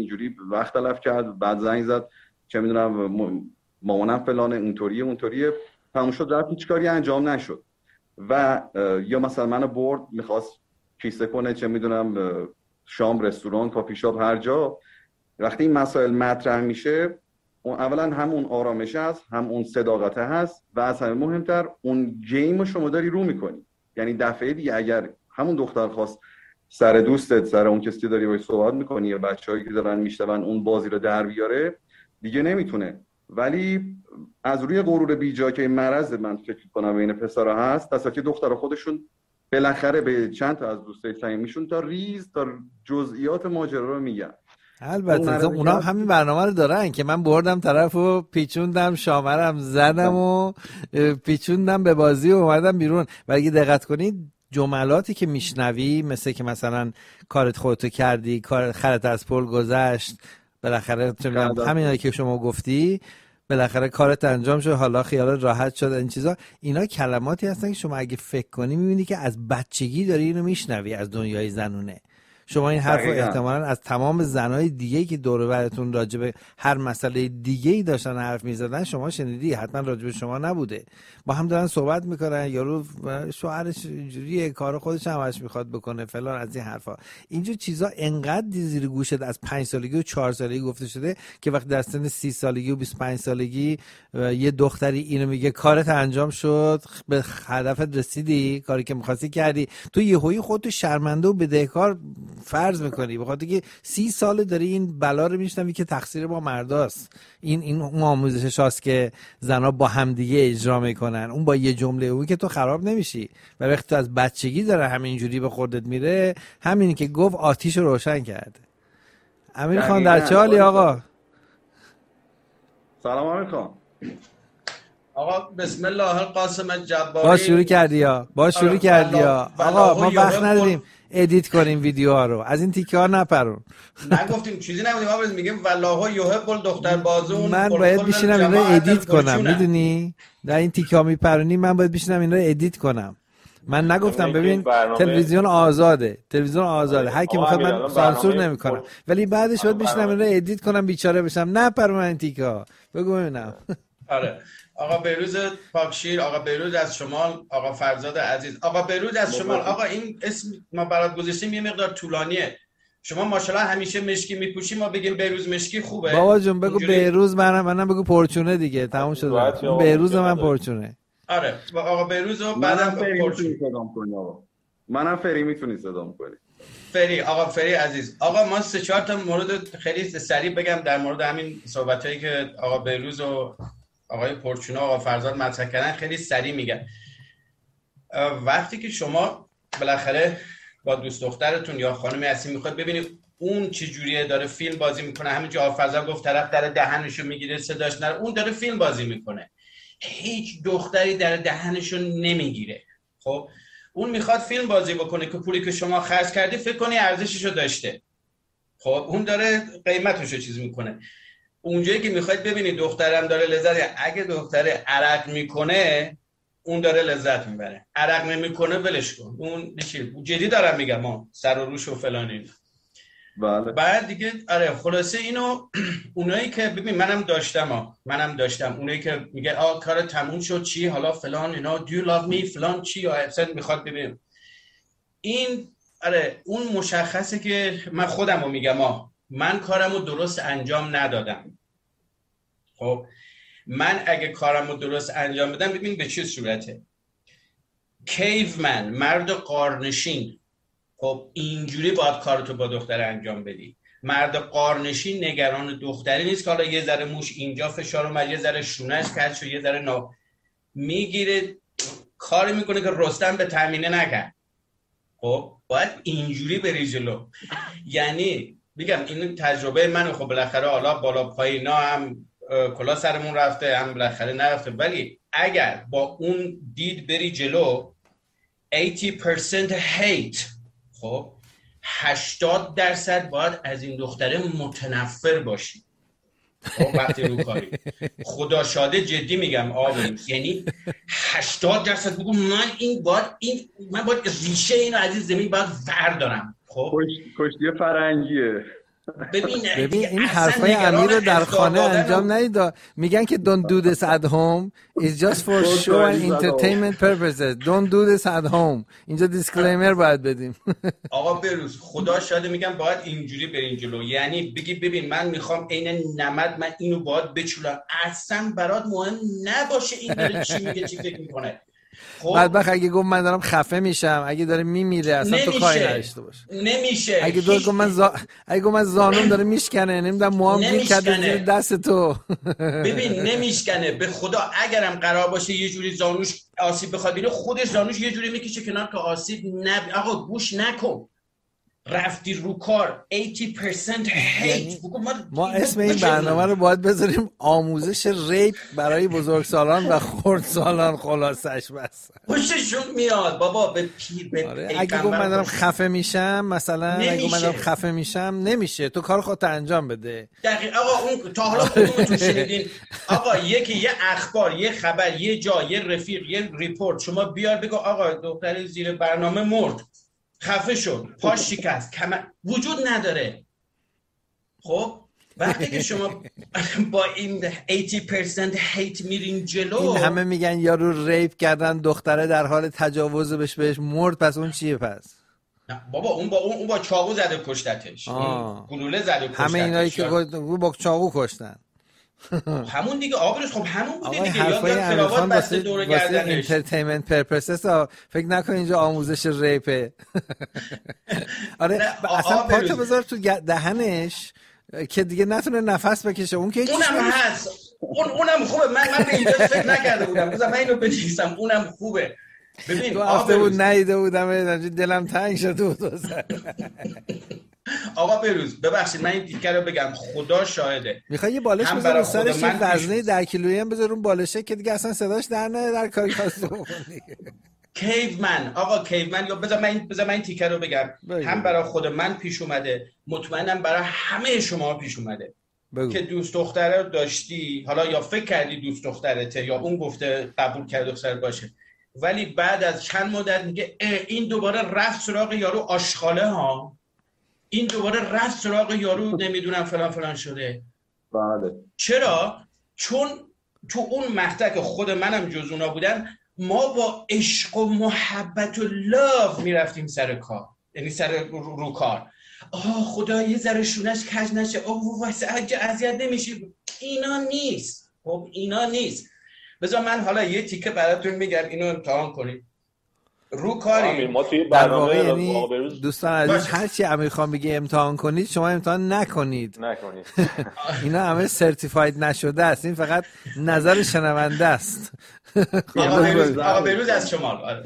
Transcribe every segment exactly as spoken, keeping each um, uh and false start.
اینجوری وقت تلف کرد، بعد زنگ زد چه میدونم مامانم فلانه اونطوریه اونطوریه، تموم شد رفت، هیچ کاری انجام نشد. و یا مثلا منو برد میخواست کیسه کنه چه میدونم شام، رستوران، کافی شاپ، هر جا. وقتی این مسائل مطرح میشه، اون اولا هم اون آرامشه هست، هم اون صداقته هست، و از همه مهمتر اون گیم شما داری رو میکنی. یعنی دفعه دیگه اگر همون دختر خواست سر دوستت، سر اون کسی که داری باهاش صحبت میکنی یا بچه‌هایی که دارن میشنون اون بازی رو در بیاره، دیگه نمیتونه. ولی از روی غرور بیجا که مرض من فکر کنم بین پسرا هست، دستا که دخترها خودشون بالاخره به چند تا از دوستای صمیمیشون تا ریز تا جزئیات ماجرا رو میگن. البته اونا هم همین برنامه رو دارن که من بردم طرفو پیچوندم، شامرم زدم و پیچوندم به بازی و اومدم بیرون. ولی اگه دقت کنید جملاتی که میشنوی، مثل که مثلا کارت خودتو کردی، کار خرت از پل گذشت، بالاخره همینایی که شما گفتی، بالاخره کارت انجام شد، حالا خیالت راحت شد، این چیزا، اینا کلماتی هستن که شما اگه فکر کنی میبینی که از بچگی داری اینو میشنوی از دنیای زنونه. شما این حرف رو احتمالاً از تمام زنای دیگه‌ای که دور و براتون راجع به هر مسئله دیگه‌ای داشتن حرف می‌زدن شما شنیدی، حتما راجع به شما نبوده. با هم دارن صحبت می‌کنن، یارو شوهرش اینجوریه، کار خودش هم همش می‌خواد بکنه فلان، از این حرفا. اینجور چیزا انقدر زیر گوشت از پنج سالگی و چهار سالگی گفته شده که وقتی در سن سی سالگی و بیست و پنج سالگی یه دختری اینو میگه کارت انجام شد، به هدفت رسیدی، کاری که می‌خواستی کردی، تو یهویی خودت شرمنده و بدهکار فرض میکنی، بخاطر که سی ساله داری این بلا رو میشنوی که تقصیر ما مرداست. این این اون آموزش هاست که زنا با همدیگه اجرا میکنن، اون با یه جمله اون که تو خراب نمیشی. و وقتی تو از بچگی داره همینجوری به خودت میره، همینی که گفت آتیش رو روشن کرده. امیر خان در چه حالی آقا؟ سلام امیر خان. آقا بسم الله القاسم الجباری. باز شروع کردی ها باز شروع کردی ها آقا ما وقت نداریم ادیت کنیم ویدیوها رو، از این تیکه ها نپرون. نگفتیم چیزی نگفتیم، ما میگیم والله یحب الدختر بازون. من باید بشینم این رو ادیت کنم، میدونی در این تیکه ها میپرونی، من باید بشینم این رو ادیت کنم. من نگفتم ببین تلویزیون آزاده، تلویزیون آزاده، هر کی میخواد من سانسور نمیکنم، ولی بعدش باید بشینم این رو ادیت کنم بیچاره بشم. نپرون این تیکه ها، بگو ببینم. آره آقا بیروز پاکشیر، آقا بیروز از شمال، آقا فرزاد عزیز. آقا بیروز از شمال. آقا این اسم ما برات گذاشتیم یه مقدار طولانیه. شما ماشاءالله همیشه مشکی میپوشی، ما بگیم بیروز مشکی خوبه. بابا جون بگو بیروز، منم منم بگو پرچونه دیگه، تموم شد. بیروز من پرچونه. آره آقا بیروز رو بعدم پرچونه صدام کنی آقا. منم فری میتونی صدام کنی. فری، آقا فری عزیز. آقا ما سه چهار تا مورد خیلی سریع بگم در مورد همین صحبتایی که آقا بیروز و آقای پرچونه، آقا فرزاد مطرح کردن، خیلی سریع میگن. وقتی که شما بالاخره با دوست دخترتون یا خانمی هستی میخواد ببینید اون چه جوریه، داره فیلم بازی میکنه، همینجا آقا فرزاد گفت طرف در دهنشو میگیره صداش نره، اون داره فیلم بازی میکنه، هیچ دختری در دهنشو نمیگیره. خب اون میخواد فیلم بازی بکنه که پولی که شما خرج کردی فکر کنی ارزششو داشته. خب اون داره قیمتشو چیز میکنه. اونجایی که میخواید ببینید دخترم داره لذت، اگه دختره عرق میکنه اون داره لذت میبره، عرق نمیکنه ولش کن، اون جدی دارم میگم، ما سر و روش و فلان اینا. بله. بعد دیگه آره خلاصه اینو اونایی که ببین منم داشتم ها. منم داشتم اونایی که میگه آ کار تموم شد چی حالا فلان اینا، do you love me فلان چی، یا اصلا میخواد ببین این آره اون مشخصه که من خودمو میگم ها من کارمو درست انجام ندادم. خب من اگه کارمو درست انجام بدم ببین به چه صورته. کیومن، مرد قارنشین، خب اینجوری باید کارتو با دختر انجام بدی. مرد قارنشین نگران دختری نیست که حالا یه ذره موش اینجا فشار اومد، یه ذره شونش کج شد، یه ذره نا میگیره کاری میکنه که رستم به تامینه نکرد. خب باید اینجوری بری جلو. یعنی میگم این تجربه من، خب بالاخره حالا بالا پایینا هم کلا سرمون رفته هم بالاخره نرفته، ولی اگر با اون دید بری جلو هشتاد درصد hate، خب هشتاد درصد باید از این دختره متنفر باشی. خب وقتی رو کاری خدا شاده جدی میگم آبروز، یعنی هشتاد درصد بگو من این باید این من باید ریشه اینو از این زمین باید وردارم. خب کشتی فرنگیه. ببین ببین این حرفای امیر رو در خانه انجام ندید. میگن که don't do this at home, it's just for show and entertainment purposes, don't do this at home. اینجا دیسکلیمر باید بدیم. آقا بروز خدا شاده میگم باید اینجوری برین جلو، یعنی بگی ببین من میخوام عین نمد من اینو باید بچولم، اصلا برات مهم نباشه این داره چی میگه چی فکر میکنه. خب بعد اگه گفت من دارم خفه میشم، اگه داره میمیره اصلا تو کاری نداشته باشه. نمیشه. اگه دو گفت من زا... اگه گفت من زانوم داره میشکنه، نمیدونم موام گیر کرده زیر دست تو. ببین نمیشکنه به خدا. اگرم قرار باشه یه جوری زانوش آسیب بخواد بینه، خودش زانوش یه جوری میکشه کنار که آسیب نب... آقا گوش نکن. رفتی رو کار هشتاد درصد هیت. ما, ما اسم این برنامه رو باید بذاریم آموزش ریپ برای بزرگسالان و خردسالان خلاصش بس. خوششون میاد بابا به پیر به آره. اگه گفت من دارم خفه میشم مثلا، اگه من دارم خفه میشم نمیشه، تو کار خودت انجام بده. دقیقاً. آقا اون تا حالا کدومتون شنیدین آقا یکی یه اخبار یه خبر یه جا یه رفیق یه ریپورت شما بیار بگو آقا دختر زیر برنامه مرد، خفه شد، پاش شکست، کمر وجود نداره. خب وقتی که شما با این هشتاد درصد هیت میرین جلو، این همه میگن یارو ریپ کردن دختره در حال تجاوز بهش بهش مرد، پس اون چیه پس؟ نه بابا اون با اون, اون با چاقو زده کشتتش، گلوله زده کشتتش. همه اینایی که با چاقو کشتن همون دیگه آبروش. خب همون بوده دیگه. حرفای امیرخان واسه واسه انترتینمنت پرپسز فکر نکن اینجا آموزش ریپه. آره اصلا پاتو بذار تو دهنش که دیگه نتونه نفس بکشه. اون که اونم هست، اون اونم خوبه. من من به اینجا فکر نکرده بودم، بذار من اینو بنویسم. اونم خوبه. ببین تو هفته بود نیده بودم دلم تنگ شده بود. آقا بروز ببخشید من این تیکه رو بگم، خدا شاهده. میخوای یه بالش بذار رو سرش، یه وزنه ده کیلویی هم بذار اون بالشه که دیگه اصلا صداش در نمیاد در کاری خاصی بکنی. کیومن آقا کیومن. یا بذار من بذار من این تیکه رو بگم بگم. هم برای خود من پیش اومده، مطمئنم برای همه شما پیش اومده بگو. که دوست دختره رو داشتی، حالا یا فکر کردی دوست دخترته یا اون گفته قبول کرده دختر باشه، ولی بعد از چند مدت میگه این دوباره رفت سراغ یارو آشغاله ها، این دوباره رفت سراغ یارو نمیدونم فلان فلان شده. بله. چرا؟ چون تو اون مقطع که خود منم جز اونا بودم، ما با عشق و محبت و لاو میرفتیم سر کار، یعنی سر رو, رو کار. آه خدا یه ذره شونش کج نشه، اوه واسه اذیت نمیشی. اینا نیست. خب اینا نیست. بذار من حالا یه تیکه براتون میگم، اینو امتحان کنید. رو کاری ما توی برنامه یعنی دوستان عزیز هر چی امیرخان بگه امتحان کنید، شما امتحان نکنید. نکنید. اینا همه سرتیفاید نشده است، این فقط نظر شنونده است. آقا بروز از شمال.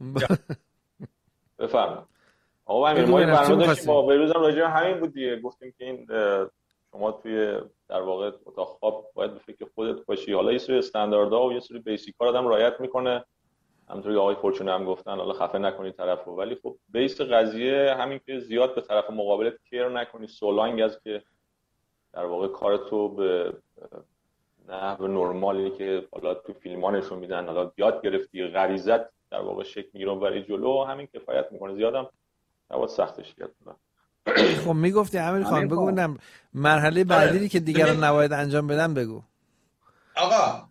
بفرمایید. آقا امیر ما این برنامه داشتیم با بروز هم راجع به همین بود دیگه، گفتیم که این شما توی در واقع اتاق خواب باید به فکر خودت باشی. حالا یه سری استانداردها و یه سری بیسیک‌ها آدم رعایت میکنه، همونطوری آقای فورچونه هم گفتن، حالا خفه نکنید طرفو، ولی خب بیس قضیه همین که زیاد به طرف مقابلت کیر نکنی، سولانگ از که در واقع کارتو به نحو نرمالی که حالا تو فیلم‌ها نشون میدن، حالا یاد گرفتی، غریزت در واقع شکل میگیره برای جلو، همین کفایت میکنه. زیادم نباید سختش کرد. خب میگفتی امیر خان بگو ببینم مرحله بعدی که دیگران نباید انجام بدن بگو. آقا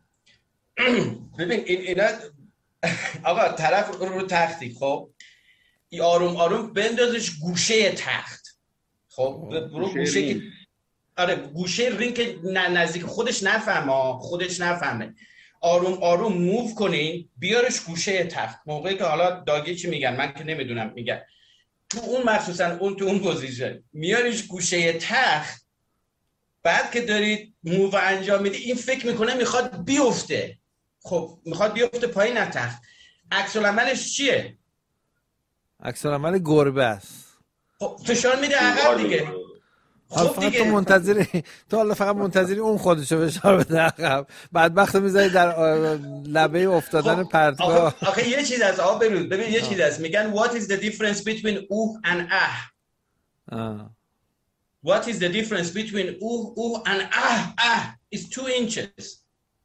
ببین این اینا آقا طرف رو تختی، خب آروم آروم بندازش گوشه تخت. خب برو گوشه که آره گوشه رینگ که نزدیک خودش نفهمه خودش نفهمه آروم آروم موو کنین بیارش گوشه تخت. موقعی که حالا داگی چی میگن من که نمیدونم میگن تو اون مخصوصا اون تو اون پوزیشن میارش گوشه تخت. بعد که دارید موو انجام میدی این فکر میکنه میخواد بیفته. خب میخواد بیفته پایین از تخت. عکس العملش چیه؟ عکس العمل گربه است. خب فشار میده عقب دیگه. خب فقط تو منتظری تو حالا فقط منتظری اون خودشو فشار بده عقب، بعد وقت میذاری در لبه افتادن خب پرتگاه. آخه, آخه یه چیز از آقا ببین ببین یه چیز است میگن what is the difference between ooh and ah. آه. What is the difference between ooh ooh and ah ah is two inches.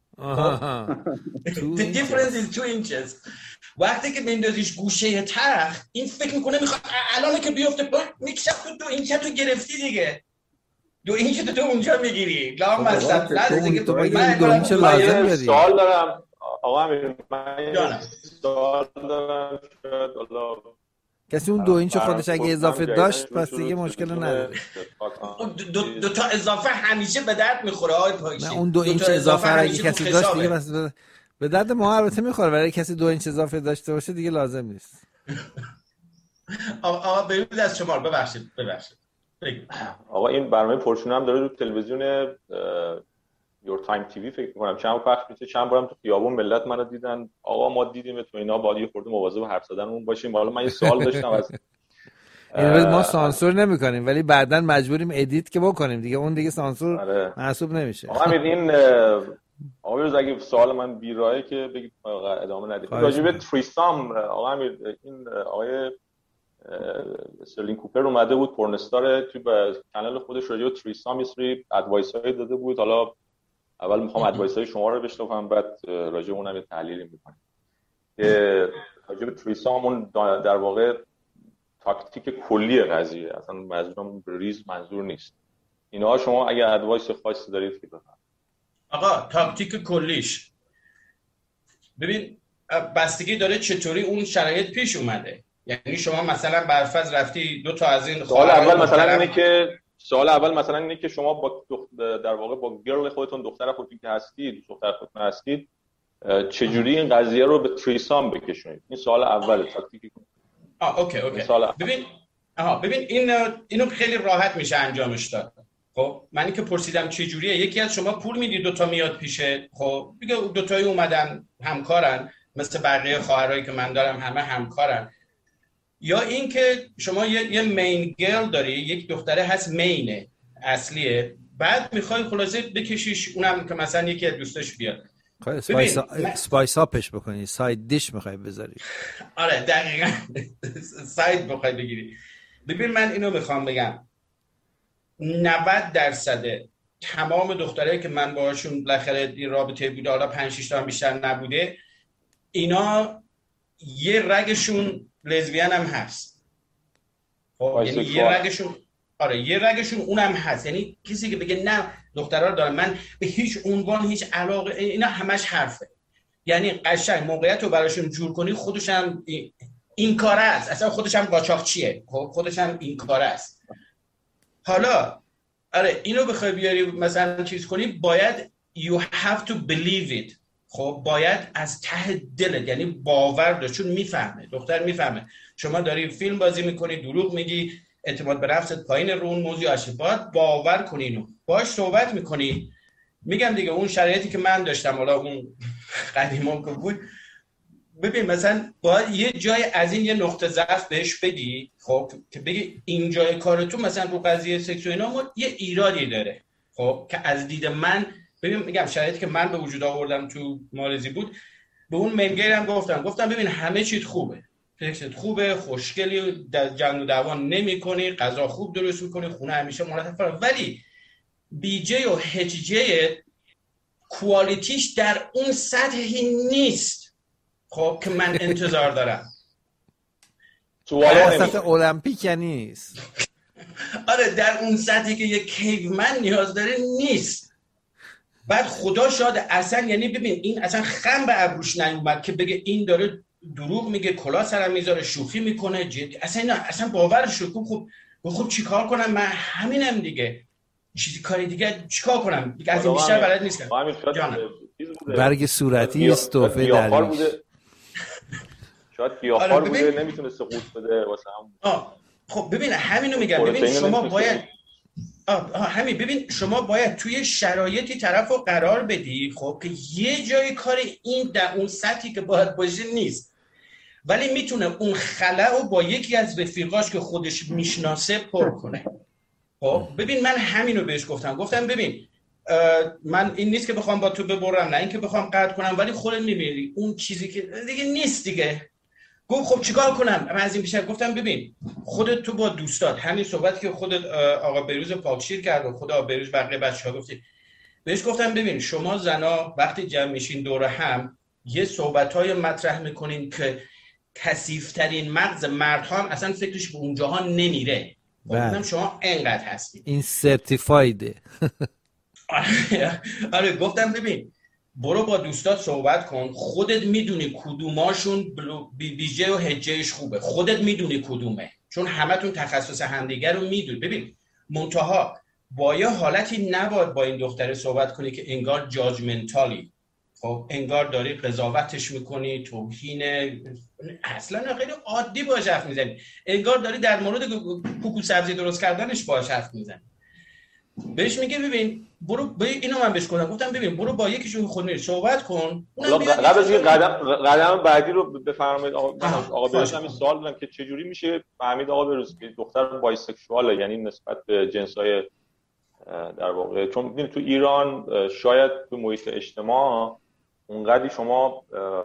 The difference is two inches. وقتی که میندازیش گوشه تخت این فکر میکنه میخواد الان که بیفته میکشه تو دو اینچه تو گرفتی دیگه. دو اینچ تو اونجا میگیری لا مثلا دیگه تو باید دو اینچ لازم داری. سوال دارم آقا امیر، من سوال دارم حالا کسی اون دو اینچ خودش اگه اضافه داشت پس دیگه مشکل نداره. دو, دو تا اضافه همیشه به درد میخوره آقای پاکشی. نه اون دو اینچ اضافه اگه کسی داشت دیگه بس به درد ما البته میخوره، ولی کسی دو اینچ اضافه داشته باشه دیگه لازم نیست. آقا برید از شما ببخشید ببخشید آقا این برنامه پرچونه هم داره رو تلویزیون یور تایم تیوی فکر می‌کنم چند پخش میشه، چند بارم تو خیابون ملت منو دیدن آقا ما دیدیم تو اینا باید یه خورده مواظب حرف زدنمون باشیم. حالا من یه سوال داشتم از این ما سانسور نمی‌کنیم ولی بعداً مجبوریم ادیت که بکنیم دیگه، اون دیگه سانسور آره. محسوب نمیشه. آقا این آقا روز اگه سوال من بیراهه که بگید ادامه ندید. راجع به تریسام آقا امیر، این آقای استرلینگ کوپر اومده بود پورنستار تو به کانال خودش راجع به تریسام یه سری ادوایس‌های داده بود. حالا اول میخوام ادوایس‌های شما رو بشنوم بعد راجع به اونم یه تحلیلی می‌کنم که راجع به تریسام اون در واقع تاکتیک کلی قضیه، اصلا منظورم ریز منظور نیست. اینا شما اگه ادوایس خاصی دارید که بفرمایید. آقا تاکتیک کلیش ببین بستگی داره چطوری اون شرایط پیش اومده. یعنی شما مثلا برفرض رفتی دو تا از این سوال اول مثلا اینه که سوال اول مثلا اینه که شما با در واقع با گرل خودتون دختر خودتون که هستید دختر خودتون هستید چجوری این قضیه رو به تریسام بکشونید؟ این سوال اول تاکتیکی. آه اوکی اوکی ببین آها ببین این اینو خیلی راحت میشه انجامش داد. خب من که پرسیدم چه جوریه، یکی از شما پول میدی دو تا میاد پیشه، خب میگه دو تایی اومدن همکارن مثل بقیه خواهرایی که من دارم همه همکارن. یا این که شما یه, یه مین گرل داری، یک دختره هست مینه اصلیه، بعد میخوای خلاصه بکشیش اونم که مثلا یکی از دوستاش بیاد اسپایس اسپایس اپش بکنی، ساید دیش میخوای بذاری. آره دقیقاً ساید بخوای بگیری. ببین من اینو میخوام بگم نود درصد تمام دخترایی که من باهاشون بالاخره رابطه بوده، حالا پنج شش تا بیشتر نبوده، اینا یه رگشون لزبیان هم هست. خب یعنی یه رگشون آره یه رگشون اونم هست. یعنی کسی که بگه نه دخترها رو دارم من به هیچ عنوان هیچ علاقه، اینا همش حرفه. یعنی قشنگ موقعیت رو براشون جور کنی خودش هم این کاره است، اصلا خودش هم قاچاقچیه، خب خودش هم این کاره است. حالا آره اینو بخوای بیاری مثلا چیز کنی باید you have to believe it. خب باید از ته دلت یعنی باور داشت، چون میفهمه دختر میفهمه شما داری فیلم بازی میکنی دروغ میگی اعتماد به نفست پایین رو اون موضوع هستی، باید باور کنی اینو باهاش صحبت میکنی. میگم دیگه اون شرایطی که من داشتم حالا اون قدیما که بود، ببین مثلا باید یه جای از این یه نقطه ضعف بهش بدی، خب که بگی این جای کار تو مثلا رو قضیه سکس و اینا یه ایرادی داره. خب که از دید من ببین میگم شرایطی که من به وجود آوردم تو مالزی بود، به اون منگیرم گفتم گفتم ببین همه چیز خوبه، فکرت خوبه، خوشگلی، جنگ و دعوا نمی‌کنی، غذا خوب درست می‌کنی، خونه همیشه مرتب، ولی بی جی و هچ جی کوالیتیش در اون سطحی نیست خب که من انتظار دارم. تو سطح المپیک نیست. آره در اون سطحی که یک کیومن نیاز داره نیست. بعد خدا شاده اصلا یعنی ببین این اصلا خم به ابروش نیومد که بگه این داره دروغ میگه، کلاه سرم میذاره، شوخی میکنه، جدی اصلا نه اصلا باورش رو خوب خوب چیکار کنم من همینم دیگه، چیزی کاری دیگه چیکار کنم دیگه از این بیشتر بلد نیستم. برگ صورتی است تحفه دریش. شاید گیاهخوار بوده نمیتونسته قوت بده واسه هم. خب ببین همینو میگم، ببین شما باید آه, آه همین ببین شما باید توی شرایطی طرف رو قرار بدی خب که یه جای کار این در اون سطحی که باید باشه نیست، ولی میتونه اون خلا رو با یکی از رفیقاش که خودش میشناسه پر کنه. خب ببین من همینو بهش گفتم گفتم ببین من این نیست که بخوام با تو ببرم، نه این که بخوام قطع کنم، ولی خودت میبینی اون چیزی که دیگه نیست دیگه. گفت خب چیکار کنم؟ من از این بیشتر گفتم ببین خودت تو با دوستات همین صحبت که خودت آقا بروز پاکشیر کرد و خدا بروز بقیه بچه‌ها گفتی، بهش گفتم ببین شما زنا وقتی جمع میشین دور هم یه صحبت‌های مطرح میکنین که کثیف‌ترین مغز مردها هم اصلا فکرش به اونجاها نمیره. گفتم شما اینقدر هستید، این سرتیفایده. آره گفتم ببین برو با دوستات صحبت کن، خودت میدونی کدوماشون بیجه و هجهش خوبه، خودت میدونی کدومه، چون همتون تخصص همدیگر رو میدونی. ببین منتها با یه حالتی نباید با این دختره صحبت کنی که انگار جاجمنتالی، خب انگار داری قضاوتش میکنی، توهین، اصلا غیر عادی باهاش حرف میزنی، انگار داری در مورد کوکو سبزی درست کردنش باهاش حرف میزنی. بهش میگه ببین برو با اینو من بهش گفتم گفتم ببین برو با یکیشون خود میری صحبت کن. قبل از اینکه قدم قدم بعدی رو بفرمایید آقا آقا بهش همین سوال دارم که چه جوری میشه فهمید آقا بروز که دختر بایسکشواله، یعنی نسبت به جنس‌های در واقع، چون ببین تو ایران شاید تو محیط اجتماع اونقدی شما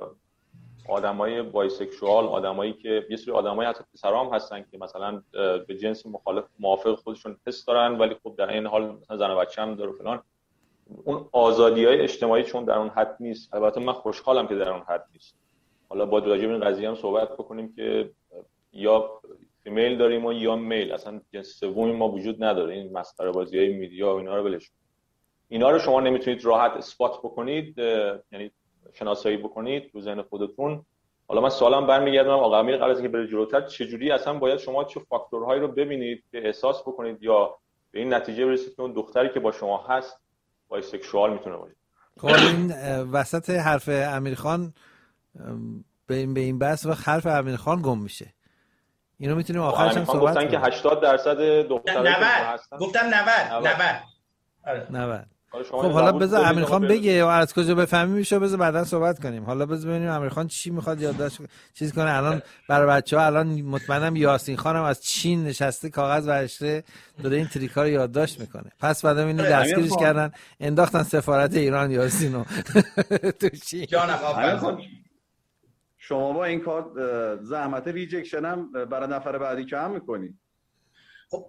آدمای بایسکشوال، آدمایی که یه سری آدمای حتی پسرام هستن که مثلا به جنس مخالف موافق خودشون حس دارن ولی خب در این حال مثلا زن و بچه هم داره فلان، اون آزادی‌های اجتماعی چون در اون حد نیست. البته من خوشحالم که در اون حد نیست. حالا با راجع به این قضیه هم صحبت بکنیم که یا فیمیل داریم و یا میل، اصلا جنس سومی ما وجود نداره. این مسخره بازی‌های میدیا و اینا رو ولش، اینا رو شما نمیتونید راحت اثبات بکنید، یعنی شناسایی بکنید تو ذهن خودتون. حالا من سوالم برمیگردم آقا امیر، قبل از اینکه بره جلوتر چجوری اصلا باید شما چه فاکتورهایی رو ببینید که احساس بکنید یا به این نتیجه برسید که اون دختری که با شما هست بایسکشوال میتونه باشه؟ خب این وسط حرف امیرخان به این به این بحث و حرف امیرخان گم میشه. اینو میتونیم آخرش هم صحبت کنیم. گفتن که هشتاد درصد دخترها هستن. گفتم نود نود آره نود. خب حالا بذار امیرخان بگه و از کجا بفهمی میشه، بذار بعداً صحبت کنیم. حالا بذار ببینیم امیرخان چی میخواد یادداشت چیز کنه. الان برای بچه‌ها الان مطمئنم یاسین خانم از چین نشسته کاغذ ورشته داره این تریکا رو یادداشت میکنه. پس بعدم اینو دستگیرش کردن انداختن سفارت ایران یاسینو تو چین. جانم شما با این کار زحمت ریجکشن هم برای نفر بعدی کم میکنی. خب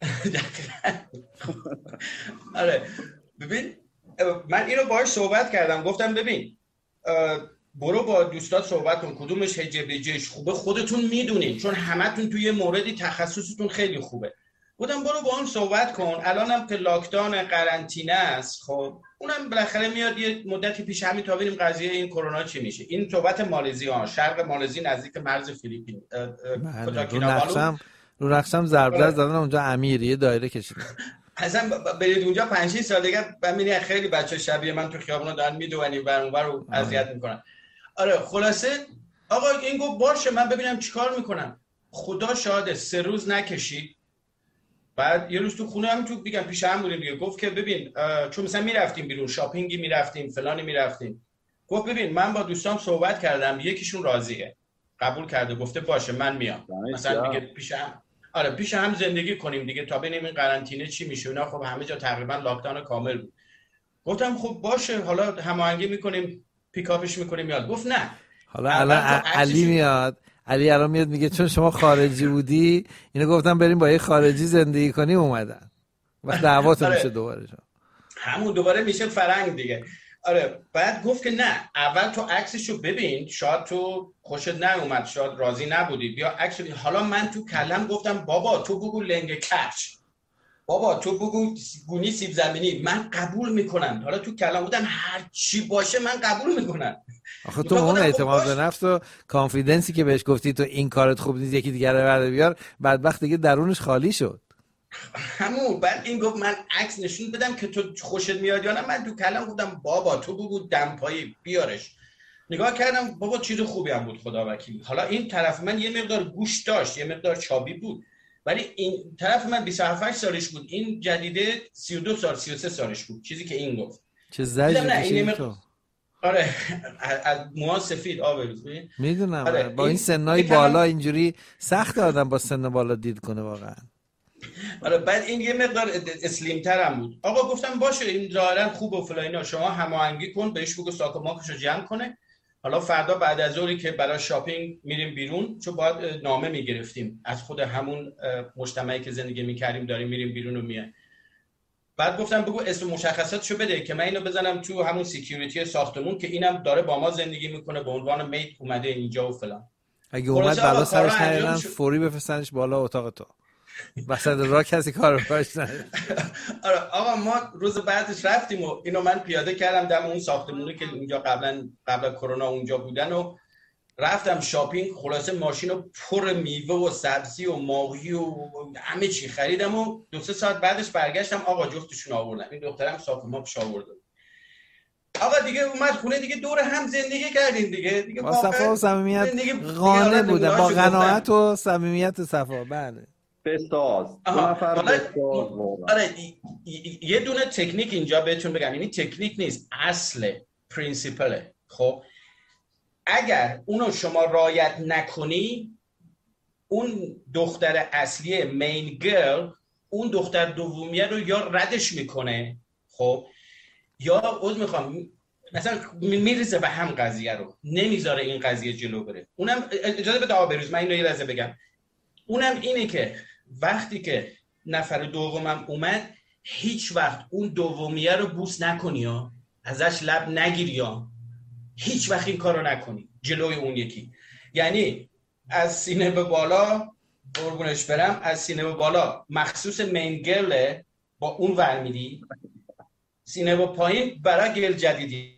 آره ببین من اینو باهاش صحبت کردم، گفتم ببین برو با دوستات صحبت کن کدومش هجه بیجهش خوبه خودتون میدونین، چون همتون توی موردی تخصصتون خیلی خوبه. گفتم برو با اون صحبت کن. الانم که لاکداون قرنطینه است، خب اونم بالاخره میاد یه مدتی پیش همین تا ببینیم قضیه این کرونا چی میشه. این صحبت مالزی ها، شرق مالزی نزدیک مرز فیلیپین. رو نقشم رو نقشم ضرب در زدن اونجا امیریه دایره کشیدن. اصلا برید اونجا پنج شش سال دیگه ببینید خیلی بچه شبیه من تو خیابونا دارن میدونن بر اونور رو اذیت میکنن. آره خلاصه آقا این گفت باشه من ببینم چیکار میکنم. خدا شاهده سه روز نکشید. بعد یه روز تو خونه هم تو میگم پیش هم بودیم دیگه، گفت که ببین چون مثلا میرفتیم بیرون شاپینگی میرفتیم فلانی میرفتیم، گفت ببین من با دوستام صحبت کردم یکیشون راضیه قبول کرده گفته باشه من میام مثلا دیگه پیش هم آره پیش هم زندگی کنیم دیگه تا ببینیم این قرنطینه چی میشه. اینا خب همه جا تقریبا لاکداون کامل بود. گفتم خب باشه حالا هماهنگی میکنیم پیکاپش میکنیم میاد. گفت نه حالا الان علی میاد، علی الان میاد میگه چون شما خارجی بودی اینو گفتم بریم با یه خارجی زندگی کنیم اومدن وقت دعواتون آره. میشه دوباره شما همون دوباره میشه فرنگ دیگه. آره بعد گفت که نه اول تو عکسشو ببین شاید تو خوشت نیومد شاید راضی نبودی بیا عکس. حالا من تو کلم گفتم بابا تو بگو لنگ کفش، بابا تو بگو گونی سیب زمینی، من قبول میکنم. حالا تو کلم بودم هر چی باشه من قبول میکنم. آخه تو اون اعتماد به نفس و کانفیدنسی که بهش گفتی تو این کارت خوب نیست یکی دیگه رو برده بیار، بدبخت دیگه درونش خالی شد. همون بعد این گفت من عکس نشون بدم که تو خوشت میاد یا نه. من تو کلم گفتم بابا تو بگو دمپایی بیارش. نگاه کردم بابا چیز خوبی هم بود خدا وکیل. حالا این طرف من یه مقدار گوش داشت یه مقدار چابی بود، ولی این طرف من بیست و هفت سالش بود، این جدیده سی و دو سال سی و سه سالش بود چیزی که این گفت. چه زجی تو؟ آره از موها سفید آبروز میدونم. آره. با این سنای بالا اینجوری سخت آدم با سن بالا دید کنه واقعا. آره بعد این یه مقدار اسلیم تر هم بود. آقا گفتم باشه این ظاهرا خوب و فلاینا شما هماهنگی کن بهش بگو ساک و ماکشو جمع کنه. حالا فردا بعد از ظهری که برای شاپینگ میریم بیرون، چون باید نامه میگرفتیم از خود همون مجتمعی که زندگی میکردیم داریم میریم بیرون و میایم. بعد گفتم بگو اسم مشخصاتشو بده که من اینو بزنم تو همون سکیوریتی ساختمون که اینم داره با ما زندگی میکنه به عنوان میت اومده اینجا و فلان. اگه اومد بالا سرش نیارن فوری بفرستنش بالا اتاق تو. وسط راه کسی کارو باش نداره. آره آقا ما روز بعدش رفتیم و اینو من پیاده کردم دم اون ساختمونی که اونجا قبلا قبل کرونا اونجا بودن و رفتم شاپینگ، خلاصه ماشینو پر میوه و سبزی و ماهی و همه چی خریدم و دو سه ساعت بعدش برگشتم آقا جفتشون آوردن. این دخترم صاف ما پیش آورد. آقا دیگه اومد خونه دیگه دور هم زندگی کردیم دیگه دیگه با صفا و صمیمیت قانع بوده، با قناعت و صمیمیت و صفا. بله بساز دو نفر بساز. آره یه دونه تکنیک اینجا بهتون بگم، یعنی تکنیک نیست، اصل پرینسیپله. خب اگر اونو شما رعایت نکنی، اون دختر اصلی مین گرل اون دختر دومیه رو یا ردش میکنه، خب یا عذر میخوام مثلا میریزه به هم قضیه رو، نمیذاره این قضیه جلو بره. اونم اجازه بده آقا بروز من اینو یه لحظه بگم. اونم اینه که وقتی که نفر دومم اومد هیچ وقت اون دومیه رو بوس نکنی یا ازش لب نگیری یا هیچ وقت این کارو نکنی جلوی اون یکی. یعنی از سینه به بالا قربونش برم، از سینه به بالا مخصوص مین گرل با اون ور میدی، سینه به پایین برای گل جدیدی.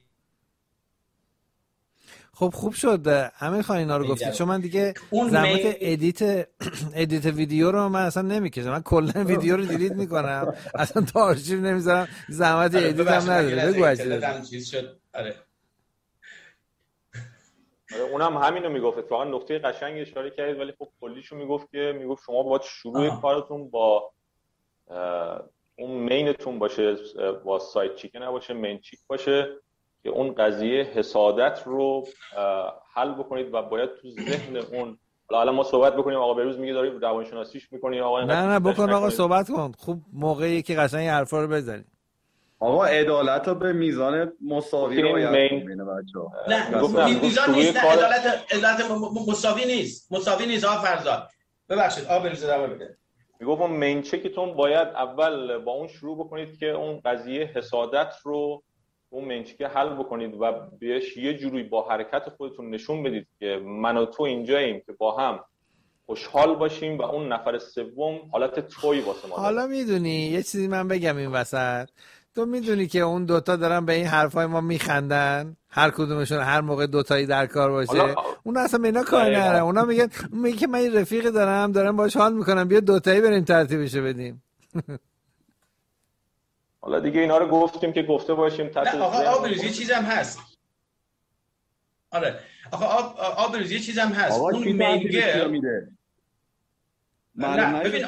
خب خوب شد امیر خان اینا رو گفتید، چون من دیگه زحمت می... ادیت ادیت ویدیو رو من اصلا نمیکشم، من کلا ویدیو رو دیلیت میکنم، اصلا تا آرشیو نمیذارم، زحمت ادیت هم نداره. بگو عزیز. آره اونم همینو میگفت، اتفاقا نکته قشنگی اشاره کردید، ولی خب کلیشو میگفت که میگفت شما باید شروع آه. کارتون با اون مینتون باشه، با سایت چیک نباشه، مین چیک باشه که اون قضیه حسادت رو حل بکنید و باید تو ذهن اون، حالا ما صحبت بکنیم آقا بروز میگه داری روانشناسیش میکنی آقا نه نه بکن آقا صحبت کن، خوب موقعی که قشنگ حرفا رو بزنی. آقا عدالت رو به میزان مساوی رو باید بین بچه‌ها. نه میزان نیست، نه عدالت عدالت مساوی نیست، مساوی نیست آقا فرزاد. ببخشید آقا بروز ادامه بده. میگم اون مین چکتون باید اول با اون شروع بکنید که اون قضیه حسادت رو اون مین چک حل بکنید و بهش یه جوری با حرکت خودتون نشون بدید که من و تو اینجاییم که با هم خوشحال باشیم و اون نفر سوم حالت تویی واسه ما. حالا میدونی یه چیزی من بگم این وسط، تو میدونی که اون دوتا دارن به این حرفای ما میخندن، هر کدومشون هر موقع دوتایی در کار باشه، اون اصلا به اینا کار ندارن، اونا میگن میگه که من این رفیق دارم دارم باهاش حال میکنم بیا دوتایی بریم ترتیبش بدیم. حالا دیگه اینا رو گفتیم که گفته باشیم تحت آقا آبروز یه چیزم هست. آره آقا آبروز یه چیزم هست، اون میگه نه ببین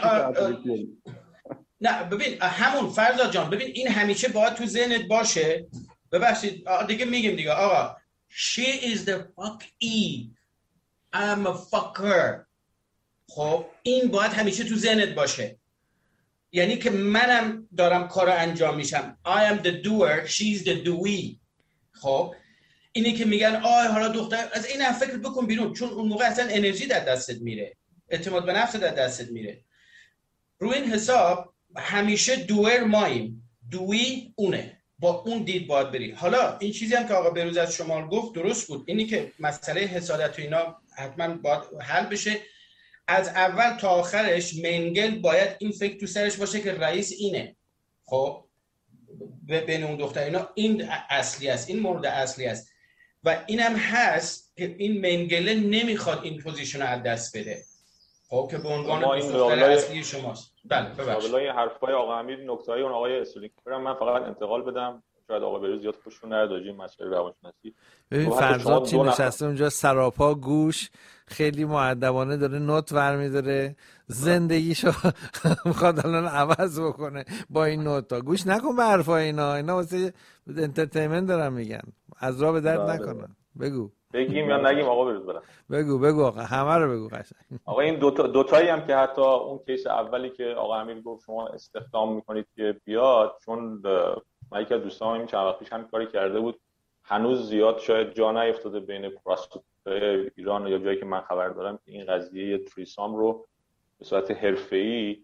نه ببین همون فرزاد جان، ببین این همیشه باید تو ذهنت باشه. ببخشید دیگه میگیم دیگه آقا she is the fuck e I'm a fucker. خب این باید همیشه تو ذهنت باشه، یعنی که منم دارم کارو انجام میشم I am the doer she's the doee. خب اینی که میگن آه حالا دختر از این هم فکر بکن بیرون، چون اون موقع اصلا انرژی در دستت میره، اعتماد به نفس در دستت میره. رو این حساب همیشه دوئر ماییم، دویی اونه، با اون دید باید بری. حالا این چیزی هم که آقا بروز از شما گفت درست بود، اینی که مسئله حسادت و اینا حتما باید حل بشه. از اول تا آخرش منگل باید این فکر تو سرش باشه که رئیس اینه، خب بین اون دختر اینا این اصلی است، این مورد اصلی است و اینم هست که این منگله نمیخواد این پوزیشن رو از دست بده، خب که به عنوان دختر اصلی شماست. بله ببخشید قابل حرفای آقا امیر نکته‌ای اون آقای استولیک برام من فقط انتقال بدم، شاید آقا بروز زیاد خوششون نیاد راجع به مسائل روانشناسی. ببین فرزاد چی نشسته اونجا سراپا گوش، خیلی مؤدبانه داره نوت ورمی‌داره، زندگیشو میخواد الان عوض بکنه با این نوتا. گوش نکن به حرفای اینا، اینا واسه انترتینمنت دارن میگن، از راه به درد نکنن. بگو بگیم یا نگیم آقا بروز برم؟ بگو بگو آقا همه رو بگو قشنگ. آقا این دو تا دو تایی هم که حتی اون کیس اولی که آقا امیر گفت شما استخدام میکنید که بیاد، چون من یک از دوستام این چند وقت پیش هم کاری کرده بود، هنوز زیاد شاید جا نیفتاده بین پراستیتوت‌های ایران یا جایی که من خبر دارم که این قضیه تریسام رو به صورت حرفه‌ای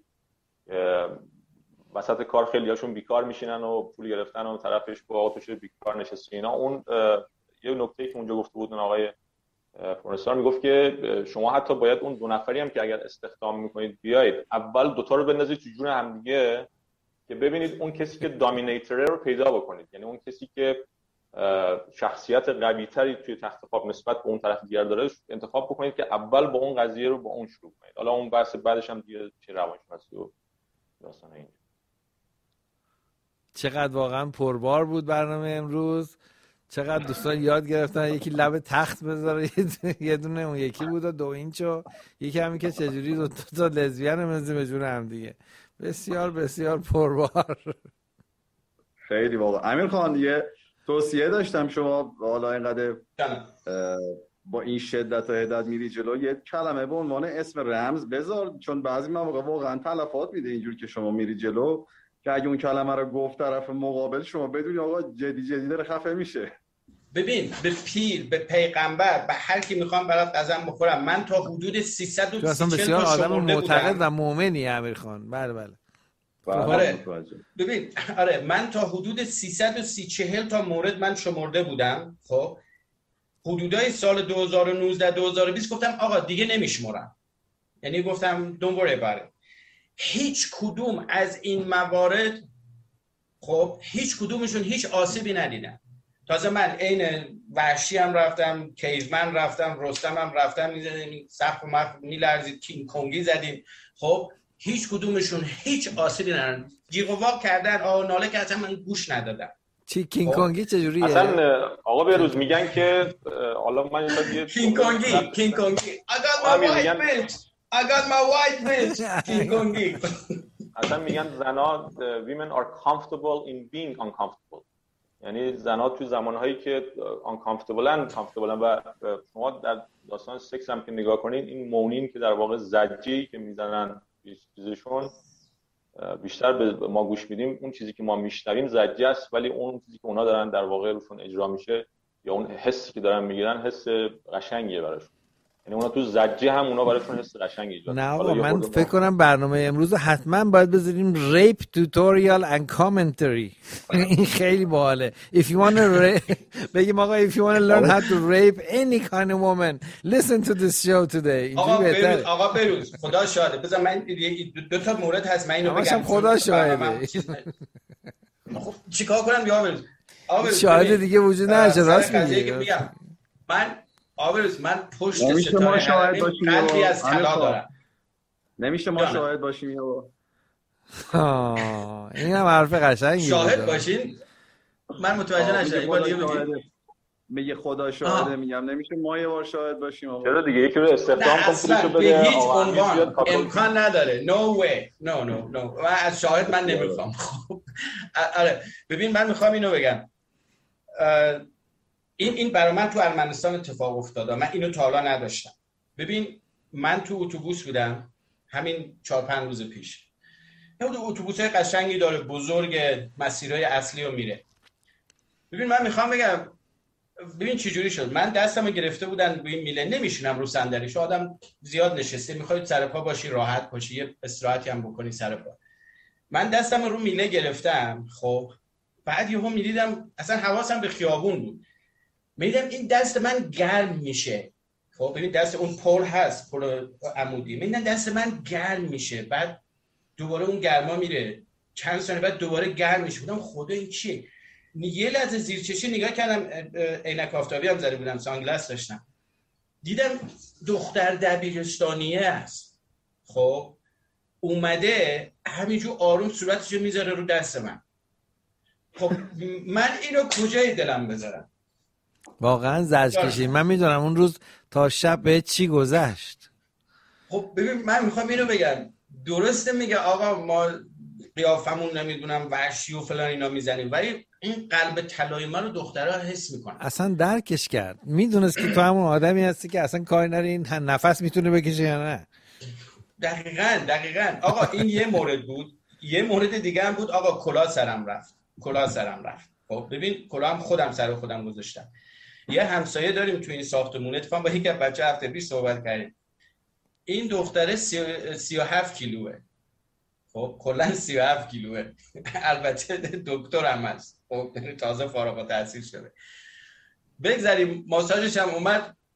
وسط کار خیلی هاشون بیکار میشینن و پول گرفتن و طرفش با آقا تو بیکار نشسته اینا. اون یه نکته‌ای که اونجا گفته بودن آقای پروفسور میگفت که شما حتی باید اون دو نفری هم که اگر استخدام میکنید بیایید اول دوتا رو بندازید تو جون همدیگه که ببینید اون کسی که دامینیتره رو پیدا بکنید، یعنی اون کسی که شخصیت قوی تری توی تخت خواب نسبت به اون طرف دیگر داره انتخاب بکنید که اول با اون قضیه رو با اون شروع کنید. حالا اون بحث بعدش هم دیگه چه روانشناسی و داستانه این. چقدر واقعا پربار بود برنامه امروز، چقدر دوستان یاد گرفتن یکی لب تخت بذاره، یه دونه اون یکی بود و دو اینچو، یکی همین که چجوری دو تا لزبیان منزی به جون هم دیگه. بسیار بسیار پربار. خیلی واقعا. امیر خان یه توصیه داشتم، شما حالا اینقدر با این شدت و حدت میری جلو، یه کلمه به عنوان اسم رمز بذار، چون بعضی مواقع واقعا تلفات میده اینجور که شما میری جلو که اگه اون کلمه رو گفت طرف مقابل شما بدونی آقا جدی جدی داره خفه میشه. ببین به پیر، به پیغمبر، به هر کی میخوام برات قسم بخورم، من تا حدود سیصد و سی اصلا بسیار آدم معتقد و مؤمنی امیر خان. بله بله. آره ببین، آره من تا حدود سیصد و سی چهل تا مورد من شمرده بودم. خب حدودای سال دو هزار و نوزده دو هزار و بیست گفتم آقا دیگه نمیشمرم، یعنی گفتم don't worry about it. هیچ کدوم از این موارد خب هیچ کدومشون هیچ آسیبی ندیدن. تازه من عین وحشی هم رفتم، کیومن رفتم، رستم هم رفتم، میزدیم سقف و مخ میلرزید، کینگ کنگی زدیم، خب هیچ کدومشون هیچ آسیبی ندارن. جیغ و واق کردن، آه ناله که اصلا من گوش ندادم. چی کینگ کنگی چجوریه؟ اصلا آقا بهروز میگن که حالا من یه کینگ کنگی کینگ کنگی I got my white bitch I got my white bitch کینگ کنگی. اصلا میگن زنا women are comfortable in being uncomfortable، یعنی زنا تو زمانهایی که uncomfortableن comfortableن. و شما در داستان سکس هم که نگاه کنید، این مونین که در واقع زجی که میزنن چیزشون بیشتر به ما گوش میدیم، اون چیزی که ما میشنویم زجه است، ولی اون چیزی که اونا دارن در واقع روشون اجرا میشه یا اون حسی که دارن میگیرن حس قشنگیه براشون، یعنی اونا تو زجه هم اونا براشون حس قشنگی ایجاد. نه آقا من فکر کنم برنامه امروز حتما باید بذاریم ریپ توتوریال اند کامنتری. این خیلی باحاله. if you want to بگیم آقا if you want to learn how to rape any kind of woman listen to this show today. آقا بروز آقا بروز خدا شاهده. بذار من دو تا مورد هست من اینو بگم. خدا شاهده. خب چیکار کنم یا بروز؟ آقا شاهد دیگه وجود نداره، راست میگی. من آبروز من پشت ستاره هرمی قلبی از طلا دارم. نمیشه ما شاهد باشیم یا این هم حرف قشنگی شاهد باشین؟ من متوجه نشدم. این بار دیگه بگید. میگه خدا شاهده، میگم نمیشه ما یه بار شاهد باشیم. چرا دیگه یکی رو استخدام کن پولشو بده. به هیچ عنوان امکان نداره. no way no no no من از شاهد من نمیخوام. خب آره ببین من میخوام اینو بگم، این این برای من تو ارمنستان اتفاق افتاده، من اینو تا حالا نداشتم. ببین من تو اتوبوس بودم همین چهار پنج روز پیش، یه اتوبوسای قشنگی داره بزرگ، مسیرهای اصلی رو میره. ببین من میخوام بگم ببین چه جوری شد. من دستمو گرفته بودن روی میله، نمیشونم رو صندلیش، آدم زیاد نشسته، میخوای سر پا باشی راحت باشی، یه استراحتی هم بکنی سر پا. من دستمو رو میله گرفتم، خب بعد یهو میدیدم اصلا حواسم به خیابون بود، میدیدم این دست من گرم میشه. خب ببین دست اون پل هست، پل عمودی، میدیدم دست من گرم میشه، بعد دوباره اون گرما میره، چند ثانیه بعد دوباره گرم میشه. بودم خدا این چیه؟ یه لحظه زیر چشی نگاه کردم، عینک آفتابی هم زده بودم، سانگلاس داشتم، دیدم دختر دبیرستانیه است. خب اومده همینجور آروم صورتشو میذاره رو دست من. خب من اینو کجای دلم بذارم؟ واقعا زجر کشید. من میدونم اون روز تا شب به چی گذشت. خب ببین من میخوام اینو بگم، درسته میگه آقا ما قیافمون نمیدونم وحشی و فلان اینا میزنیم، ولی این قلب طلای من رو دخترها حس میکنن. اصلا درکش کرد، میدونست که تو همون آدمی هستی که اصلا کاری نره این نفس میتونه بکشه یا نه. دقیقاً دقیقاً آقا این یه مورد بود. یه مورد دیگه هم بود آقا کلاه سرم رفت. کلاه سرم رفت. خب ببین کلاه هم خودم سر خودم گذاشتم. یه همسایه داریم تو این ساختمون، اتفاقا با یک بچه هفته پیش صحبت کردیم. این دختره سی و هفت کیلوه. خب کلا سی و هفت کیلوه. البته دکتر هم هست. خب تازه فارغ التحصیل شده. بگذاریم ماساژش هم اومد،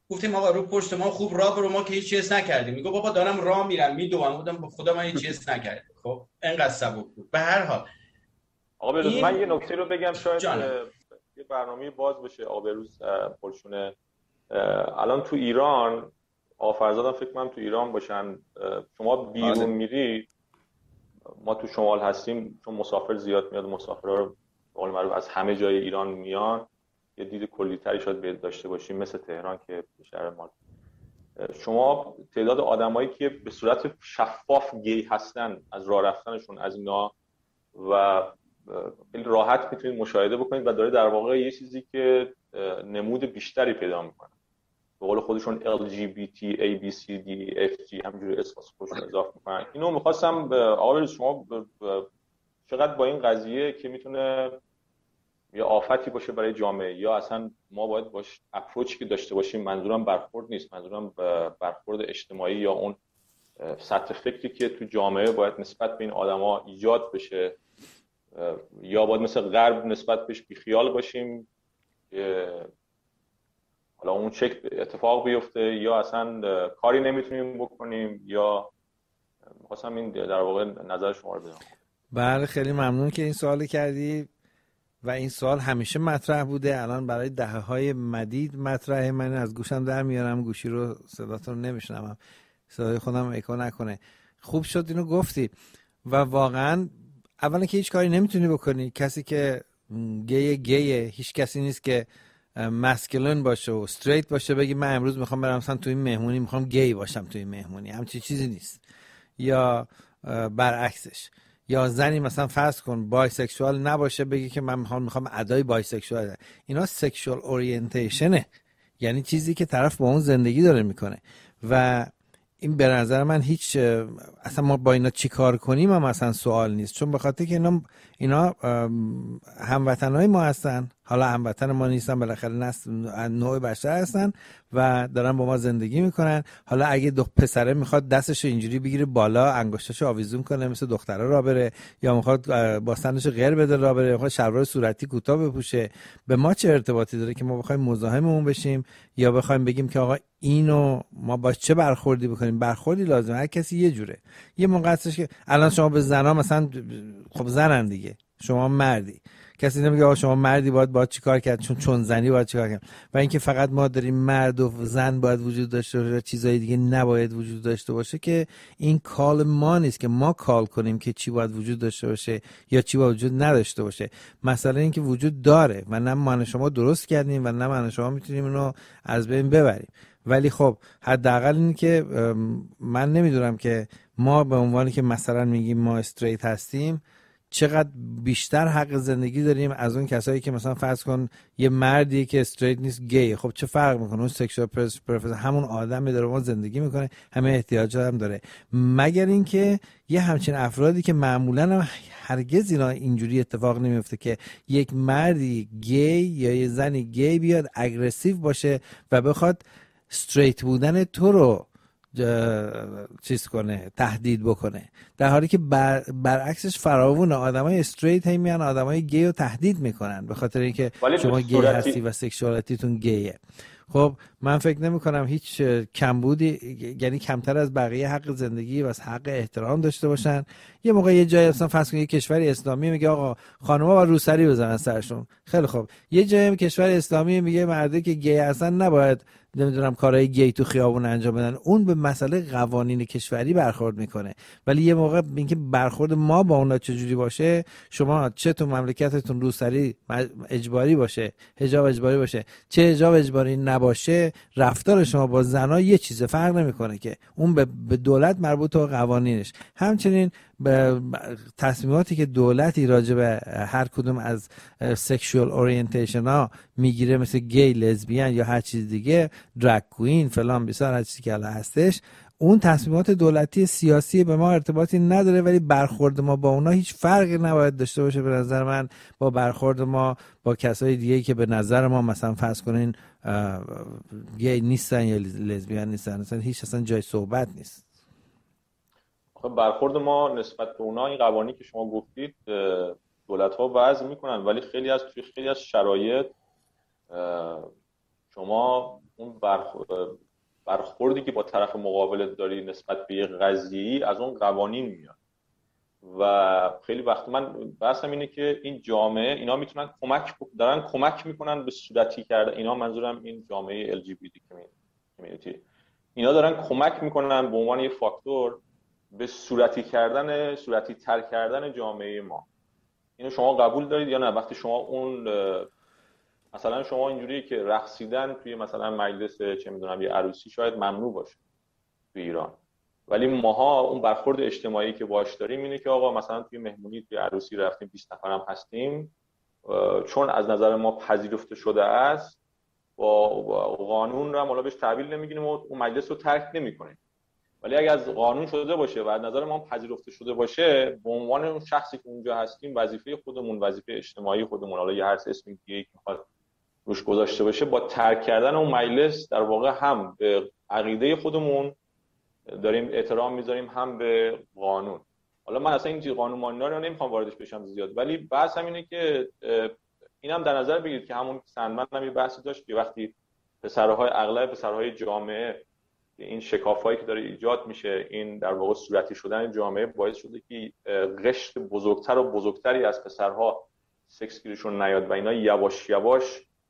گفتیم آقا رو پشت ما خوب راه برو، ما که هیچ چیز نکردیم. میگه بابا دارم راه میرم میدوام، بودم به خدا من هیچ چیز نکردم. خب اینقدر سبک بود. به هر حال آقا بروز این... من یه نکته رو بگم شاید جانم. یه برنامه باز بشه. آقا بروز پرچونه الان تو ایران، آقا فرزادم فکر کنم تو ایران باشن، شما بیرون میری، ما تو شمال هستیم چون مسافر زیاد میاد، مسافرها رو به قول معروف از همه جای ایران میان، یه دید کلی‌تری شاید داشته باشیم مثل تهران که شهر ما. شما تعداد آدمایی که به صورت شفاف گی هستن از راه رفتنشون از اینا و خیلی راحت میتونید مشاهده بکنید و داره در واقع یه چیزی که نمود بیشتری پیدا میکنه. به قول خودشون ال جی بی تی A B C D F G همینجوری اسم خودشون اضافه میکنن. اینو میخواستم آقا بروز شما چقدر با این قضیه که میتونه یا آفتی باشه برای جامعه یا اصلا ما باید باش اپروچی که داشته باشیم، منظورم برخورد نیست، منظورم برخورد اجتماعی یا اون سطح فکری که تو جامعه باید نسبت به این آدما ایجاد بشه، یا باید مثل غرب نسبت بهش بیخیال باشیم حالا اون چک اتفاق بیفته، یا اصلا کاری نمیتونیم بکنیم، یا می‌خواستم این در واقع نظر شما رو بدونم. بله خیلی ممنون که این سوال کردی و این سوال همیشه مطرح بوده، الان برای دهه‌های مدید مطرحه. من از گوشم در میارم، گوشی رو صداتون رو نمیشنوم، صدای خودم اکو نکنه. خوب شد اینو گفتی و واقعا اولا که هیچ کاری نمیتونی بکنی. کسی که گیه گیه، هیچ کسی نیست که مسکلین باشه و استریت باشه بگی من امروز میخوام برم مثلا تو این مهمونی میخوام گی باشم تو این مهمونی، همچین چیزی نیست. یا برعکسش، یا زنی مثلا فرض کن بایسکشوال نباشه بگی که من میخوام میخوام ادای بایسکشوال. اینا سکشوال اورینتیشنه، یعنی چیزی که طرف با اون زندگی داره میکنه و این به نظر من هیچ اصلا ما با اینا چی کار کنیم هم اصلا سوال نیست، چون به خاطر که اینا اینا هموطنای ما هستن. حالا هموطن ما نیستن، بالاخره نسل نوع بشر هستن و دارن با ما زندگی میکنن. حالا اگه دو پسره میخواد دستشو اینجوری بگیره بالا، انگشتاشو آویزون کنه مثل دخترا را بره، یا میخواد با سنشو غیر بده را بره، میخواد شلوار صورتی کوتاه بپوشه، به ما چه ارتباطی داره که ما بخوایم مزاحممون بشیم یا بخوایم بگیم که آقا اینو ما باش چه برخوردی بکنیم؟ برخوردی لازمه، هر کسی یه جوره. یه موقع هستش که الان شما به زنا مثلا، خب زنن دیگه، شما مردی، کسی نمیگه آقا شما مردی باید باید چیکار کرد، چون چون زنی باید چیکار کرد. و اینکه فقط ما داریم مرد و زن باید وجود داشته باشه و چیزای دیگه نباید وجود داشته باشه، که این کال ما نیست که ما کال کنیم که چی باید وجود داشته باشه یا چی باید وجود نداشته باشه. مسئله این که وجود داره و نه من شما درست کردیم و نه من شما میتونیم اینو از بین ببریم. ولی خب حداقل این که من نمیدونم که ما به عنوانی که مثلا میگیم ما استریت هستیم چقدر بیشتر حق زندگی داریم از اون کسایی که مثلا فرض کن یه مردی که استریت نیست گیه. خب چه فرق میکنه؟ اون سکشوال پرفرنس همون آدمی داره، اون زندگی میکنه، همه احتیاجات هم داره. مگر اینکه یه همچین افرادی که معمولا هم هرگز اینا اینجوری اتفاق نمیفته که یک مردی گی یا یه زنی گی بیاد اگریسیو باشه و بخواد استریت بودن تو رو چیز کنه، تهدید بکنه، در حالی که بر برعکسش فراوونه. آدمای استریت هی میان آدمای گی رو تهدید میکنن به خاطر اینکه شما گی هستی و سکشوالتیتون گیه. خب من فکر نمی کنم هیچ کمبودی، یعنی کمتر از بقیه حق زندگی و حق احترام داشته باشن. یه موقع یه جای اصلا فرض کنید یه کشوری اسلامی میگه آقا خانم‌ها با روسری بزنن سرشون، خیلی خوب. یه جای کشور اسلامی میگه مردی که گی هستن نباید نمیدونم کارهای گی تو خیابون انجام بدن. اون به مسئله قوانین کشوری برخورد میکنه. ولی یه موقع اینکه برخورد ما با اونا چجوری باشه، شما چه تو مملکتتون روسری اجباری باشه، حجاب اجباری باشه، چه حجاب اجباری نباشه، رفتار شما با زنا یه چیز فرق نمیکنه که اون به دولت مربوط و قوانینش. همچنین به تصمیماتی که دولتی راجع به هر کدوم از سکشوال اورینتیشن ها میگیره، مثل گی، لزبیان یا هر چیز دیگه، درگ کوین فلان بیسار هر چیزی که الان هستش، اون تصمیمات دولتی سیاسی به ما ارتباطی نداره. ولی برخورد ما با اونا هیچ فرقی نباید داشته باشه به نظر من با برخورد ما با کسای دیگه که به نظر ما مثلا فرض کنین گی نیستن یا لزبیان نیستن، مثلا هیچ اصلا جای صحبت نیست. برخورد ما نسبت به اونا، این قوانینی که شما گفتید دولت‌ها وضع میکنن، ولی خیلی از توی خیلی از شرایط شما اون برخوردی که با طرف مقابل داری نسبت به یک قضیه‌ای از اون قوانین میاد و خیلی وقت من بحثم اینه که این جامعه اینا میتونن کمک دارن کمک میکنن به صورتی کردن، اینا منظورم این جامعه ال جی بی تی کامیونیتی، اینا دارن کمک میکنن به عنوان یه فاکتور به صورتی کردن صورتی تر کردن جامعه ما. اینو شما قبول دارید یا نه؟ وقتی شما اون مثلا شما اینجوریه که رقصیدن توی مثلا مجلس چه میدونم یه عروسی شاید ممنوع باشه توی ایران، ولی ماها اون برخورد اجتماعی که باش داریم اینه که آقا مثلا توی مهمونی توی عروسی رفتیم بیست نفر هم هستیم، چون از نظر ما پذیرفته شده است با قانون رو حالا بهش تعبیل نمیگیریم و اون مجلس رو ترک نمی‌کنیم. ولی اگه از قانون شده باشه و از نظر ما پذیرفته شده باشه، به عنوان اون شخصی که اونجا هستیم وظیفه خودمون، وظیفه اجتماعی خودمون، حالا یه هر اسمی دیگه که میخواد روش گذاشته باشه، با ترک کردن اون مجلس در واقع هم به عقیده خودمون داریم احترام میذاریم هم به قانون. حالا من اصلا این قانون مانینا رو نمیخوام واردش بشم زیاد، ولی بحث هم اینه که اینم در نظر بگیرید که همون سندمن هم یه بحثی داشت که وقتی پسرهای اغلب پسرهای جامعه این شکافایی که داره ایجاد میشه، این در واقع صورتی شدن جامعه باعث شده که قشر بزرگتر و بزرگتری از پسرها سکس گیرشون نیاد و اینا یواش یواش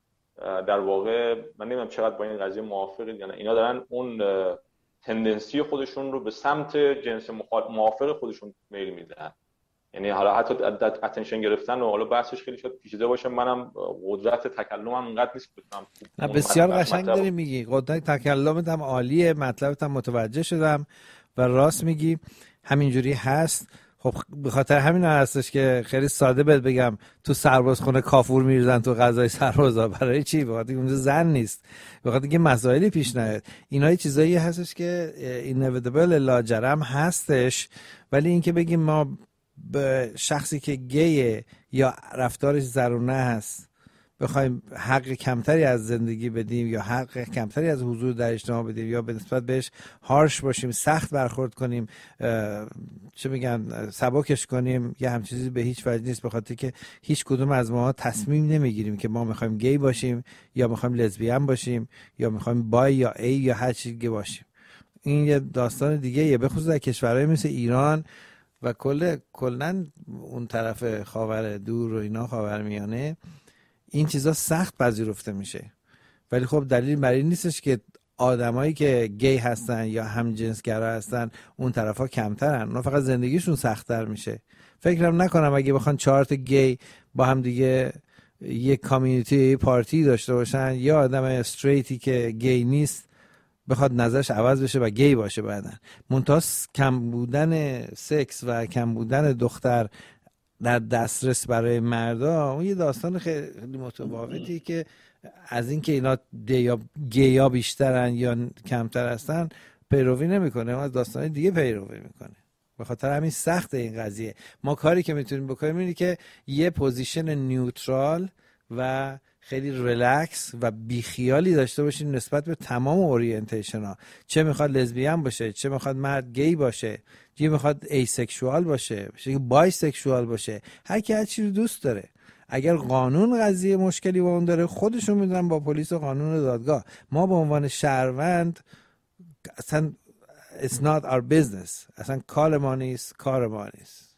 در واقع من نمیدونم چقدر با این قضیه موافقید یا نه، اینا دارن اون تندنسی خودشون رو به سمت جنس موافق خودشون میل میدن. یعنی حالا حتی اتنشن گرفتن و حالا بحثش خیلی شاید پیچیده باشه، منم قدرت تکلمم انقدر نیست بتونم. نه بسیار قشنگ داری میگی، قدرت تکلمت هم عالیه، مطلبت هم متوجه شدم و راست میگی، همینجوری هست. خب به خاطر همین هستش که خیلی ساده بهت بگم تو سربازخونه کافور میریزن تو غذای سربازا. برای چی؟ به خاطر اونجا زن نیست، به خاطر اینکه مسائلی پیش نیاد. اینا چیزایی هستش که inevitable لاجرم هستش. ولی اینکه بگیم ما به شخصی که گیه یا رفتارش زرونه هست بخوایم حق کمتری از زندگی بدیم یا حق کمتری از حضور در اجتماع بدیم یا به نسبت بهش هارش باشیم، سخت برخورد کنیم، چه میگن سبکش کنیم، یه همچین چیزی به هیچ وجه نیست. به خاطر که هیچ کدوم از ما تصمیم نمیگیریم که ما میخوایم گی باشیم یا میخوایم لزبیان باشیم یا میخوایم بای یا ای یا هر چیزی دیگه باشیم. این یه داستان دیگه یه، به خصوص در کشورهای مثل ایران و کل کلا اون طرف خاور دور و اینا، خاورمیانه، این چیزا سخت پذیرفته میشه. ولی خب دلیل بر این نیستش که آدمایی که گی هستن یا همجنسگرا هستن اون طرفا کمترن، اونا فقط زندگیشون سخت‌تر میشه. فکرم نکنم اگه بخوان چهار تا گی با هم دیگه یک کامیونیتی پارتی داشته باشن، یا آدم استریتی که گی نیست بخواد نظرش عوض بشه و گی باشه بعدن. منتها کم بودن سکس و کم بودن دختر در دسترس برای مردا اون یه داستان خیلی متفاوتی که از این که اینا دیا گیا بیشترن یا کمتر هستن پیروی نمیکنه، اون از داستان دیگه پیروی میکنه. به خاطر همین سخت این قضیه. ما کاری که میتونیم بکنیم اینه که یه پوزیشن نیوترال و خیلی ریلکس و بیخیالی داشته باشیم نسبت به تمام اورینتیشن ها، چه میخواد لزبیان باشه، چه میخواد مرد گی باشه، چه میخواد ای سکشوال باشه، چه بای سکشوال باشه، هر کی هر چی رو دوست داره. اگر قانون قضیه مشکلی با اون داره خودشون میدونن با پلیس و قانون و دادگاه. ما به عنوان شهروند اصلا it's not our business، اصلا کار ما نیست، کار ما نیست.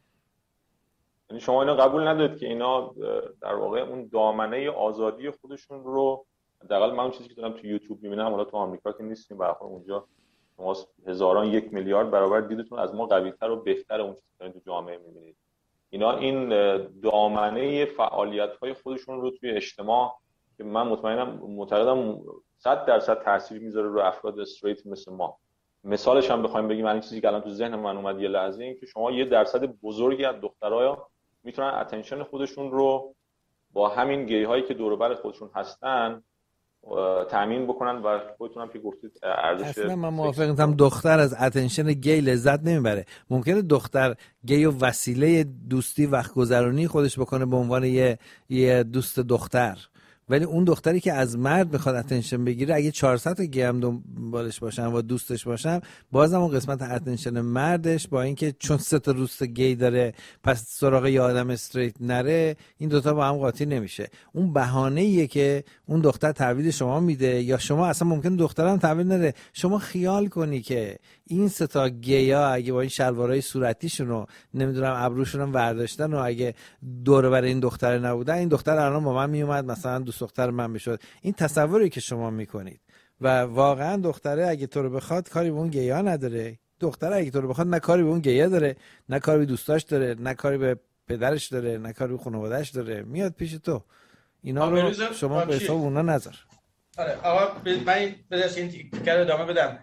یعنی شما اینا قبول ندارید که اینا در واقع اون دامنه آزادی خودشون رو، حداقل من اون چیزی که دارم تو یوتیوب میبینم، حالا تو آمریکا که نیستیم به هر حال اونجا شما هزاران یک میلیارد برابر دیدتون از ما قوی‌تر و بهتر اون چیزی که تو جامعه میبینید. اینا این دامنه فعالیت‌های خودشون رو توی اجتماع که من مطمئنم معتقدم صد درصد تاثیر میذاره رو افراد استریت مثل ما. مثالش هم بخوایم بگیم، این چیزی که الان تو ذهن من اومد یه لحظه، این که شما یه درصد بزرگی از دخترها میتونن اتنشن خودشون رو با همین گی هایی که دور و بر خودشون هستن تامین بکنن و خودتون هم که گفتید ارزش. اصلا من موافقم دختر از اتنشن گی لذت نمیبره. ممکنه دختر گی و وسیله دوستی وقت گذرانی خودش بکنه به عنوان یه یه دوست دختر، ولی اون دختری که از مرد میخواد اتنشن بگیره، اگه چهارصد تا گی هم دنبالش باشن و دوستش باشن، بازم اون قسمت اتنشن مردش با اینکه چون سه تا دوست گی داره پس سراغ یه آدم استریت نره، این دوتا با هم قاطی نمیشه. اون بهانه‌ایه که اون دختر تحویل شما میده، یا شما اصلا ممکن دخترم تحویل نده. شما خیال کنی که این سه تا گیا اگه با این شلوارای صورتیشون رو نمیدونم ابروشون رو برداشتن و اگه دور بر این دختر نبودن، این دختر الان با من میومد مثلا دوست دختر من میشد. این تصوری که شما میکنید و واقعا دختره اگه تو رو بخواد کاری به اون گیا نداره، دختره اگه تو رو بخواد نه کاری به اون گیا داره، نه کاری به دوستاش داره، نه کاری به پدرش داره، نه کاری به خانواده‌اش داره، میاد پیش تو. اینا رو شما به حساب اونا نذار. آره آقا من این بذارش این تیکر ادامه بدم.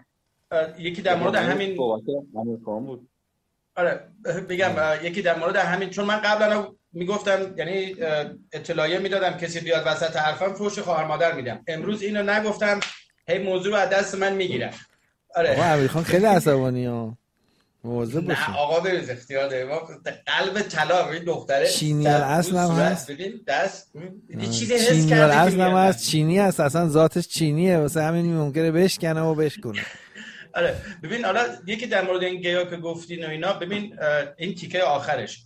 یکی در مورد همین بود. آره بگم یکی در مورد همین، چون من قبلا میگفتم یعنی اطلاعیه میدادم کسی بیاد وسط حرفم فوش خواهر مادر میدم. امروز اینو نگفتم، هی موضوع رو از دست من میگیرن. آره آقا امیرخان خیلی عصبانی ها، مواظب باشید. نه آقا بریز اختیار داریم، قلب طلا این دختره چینی الاصل هم هست، ببین دست یه چیزی حس کرده الاصل هم هست، چینی هست، اصلا ذاتش چینیه، واسه همین ممکنه بشکنه و بشکنه. آره ببین حالا یکی در مورد این گیا که گفتین و اینا، ببین این تیکه آخرش،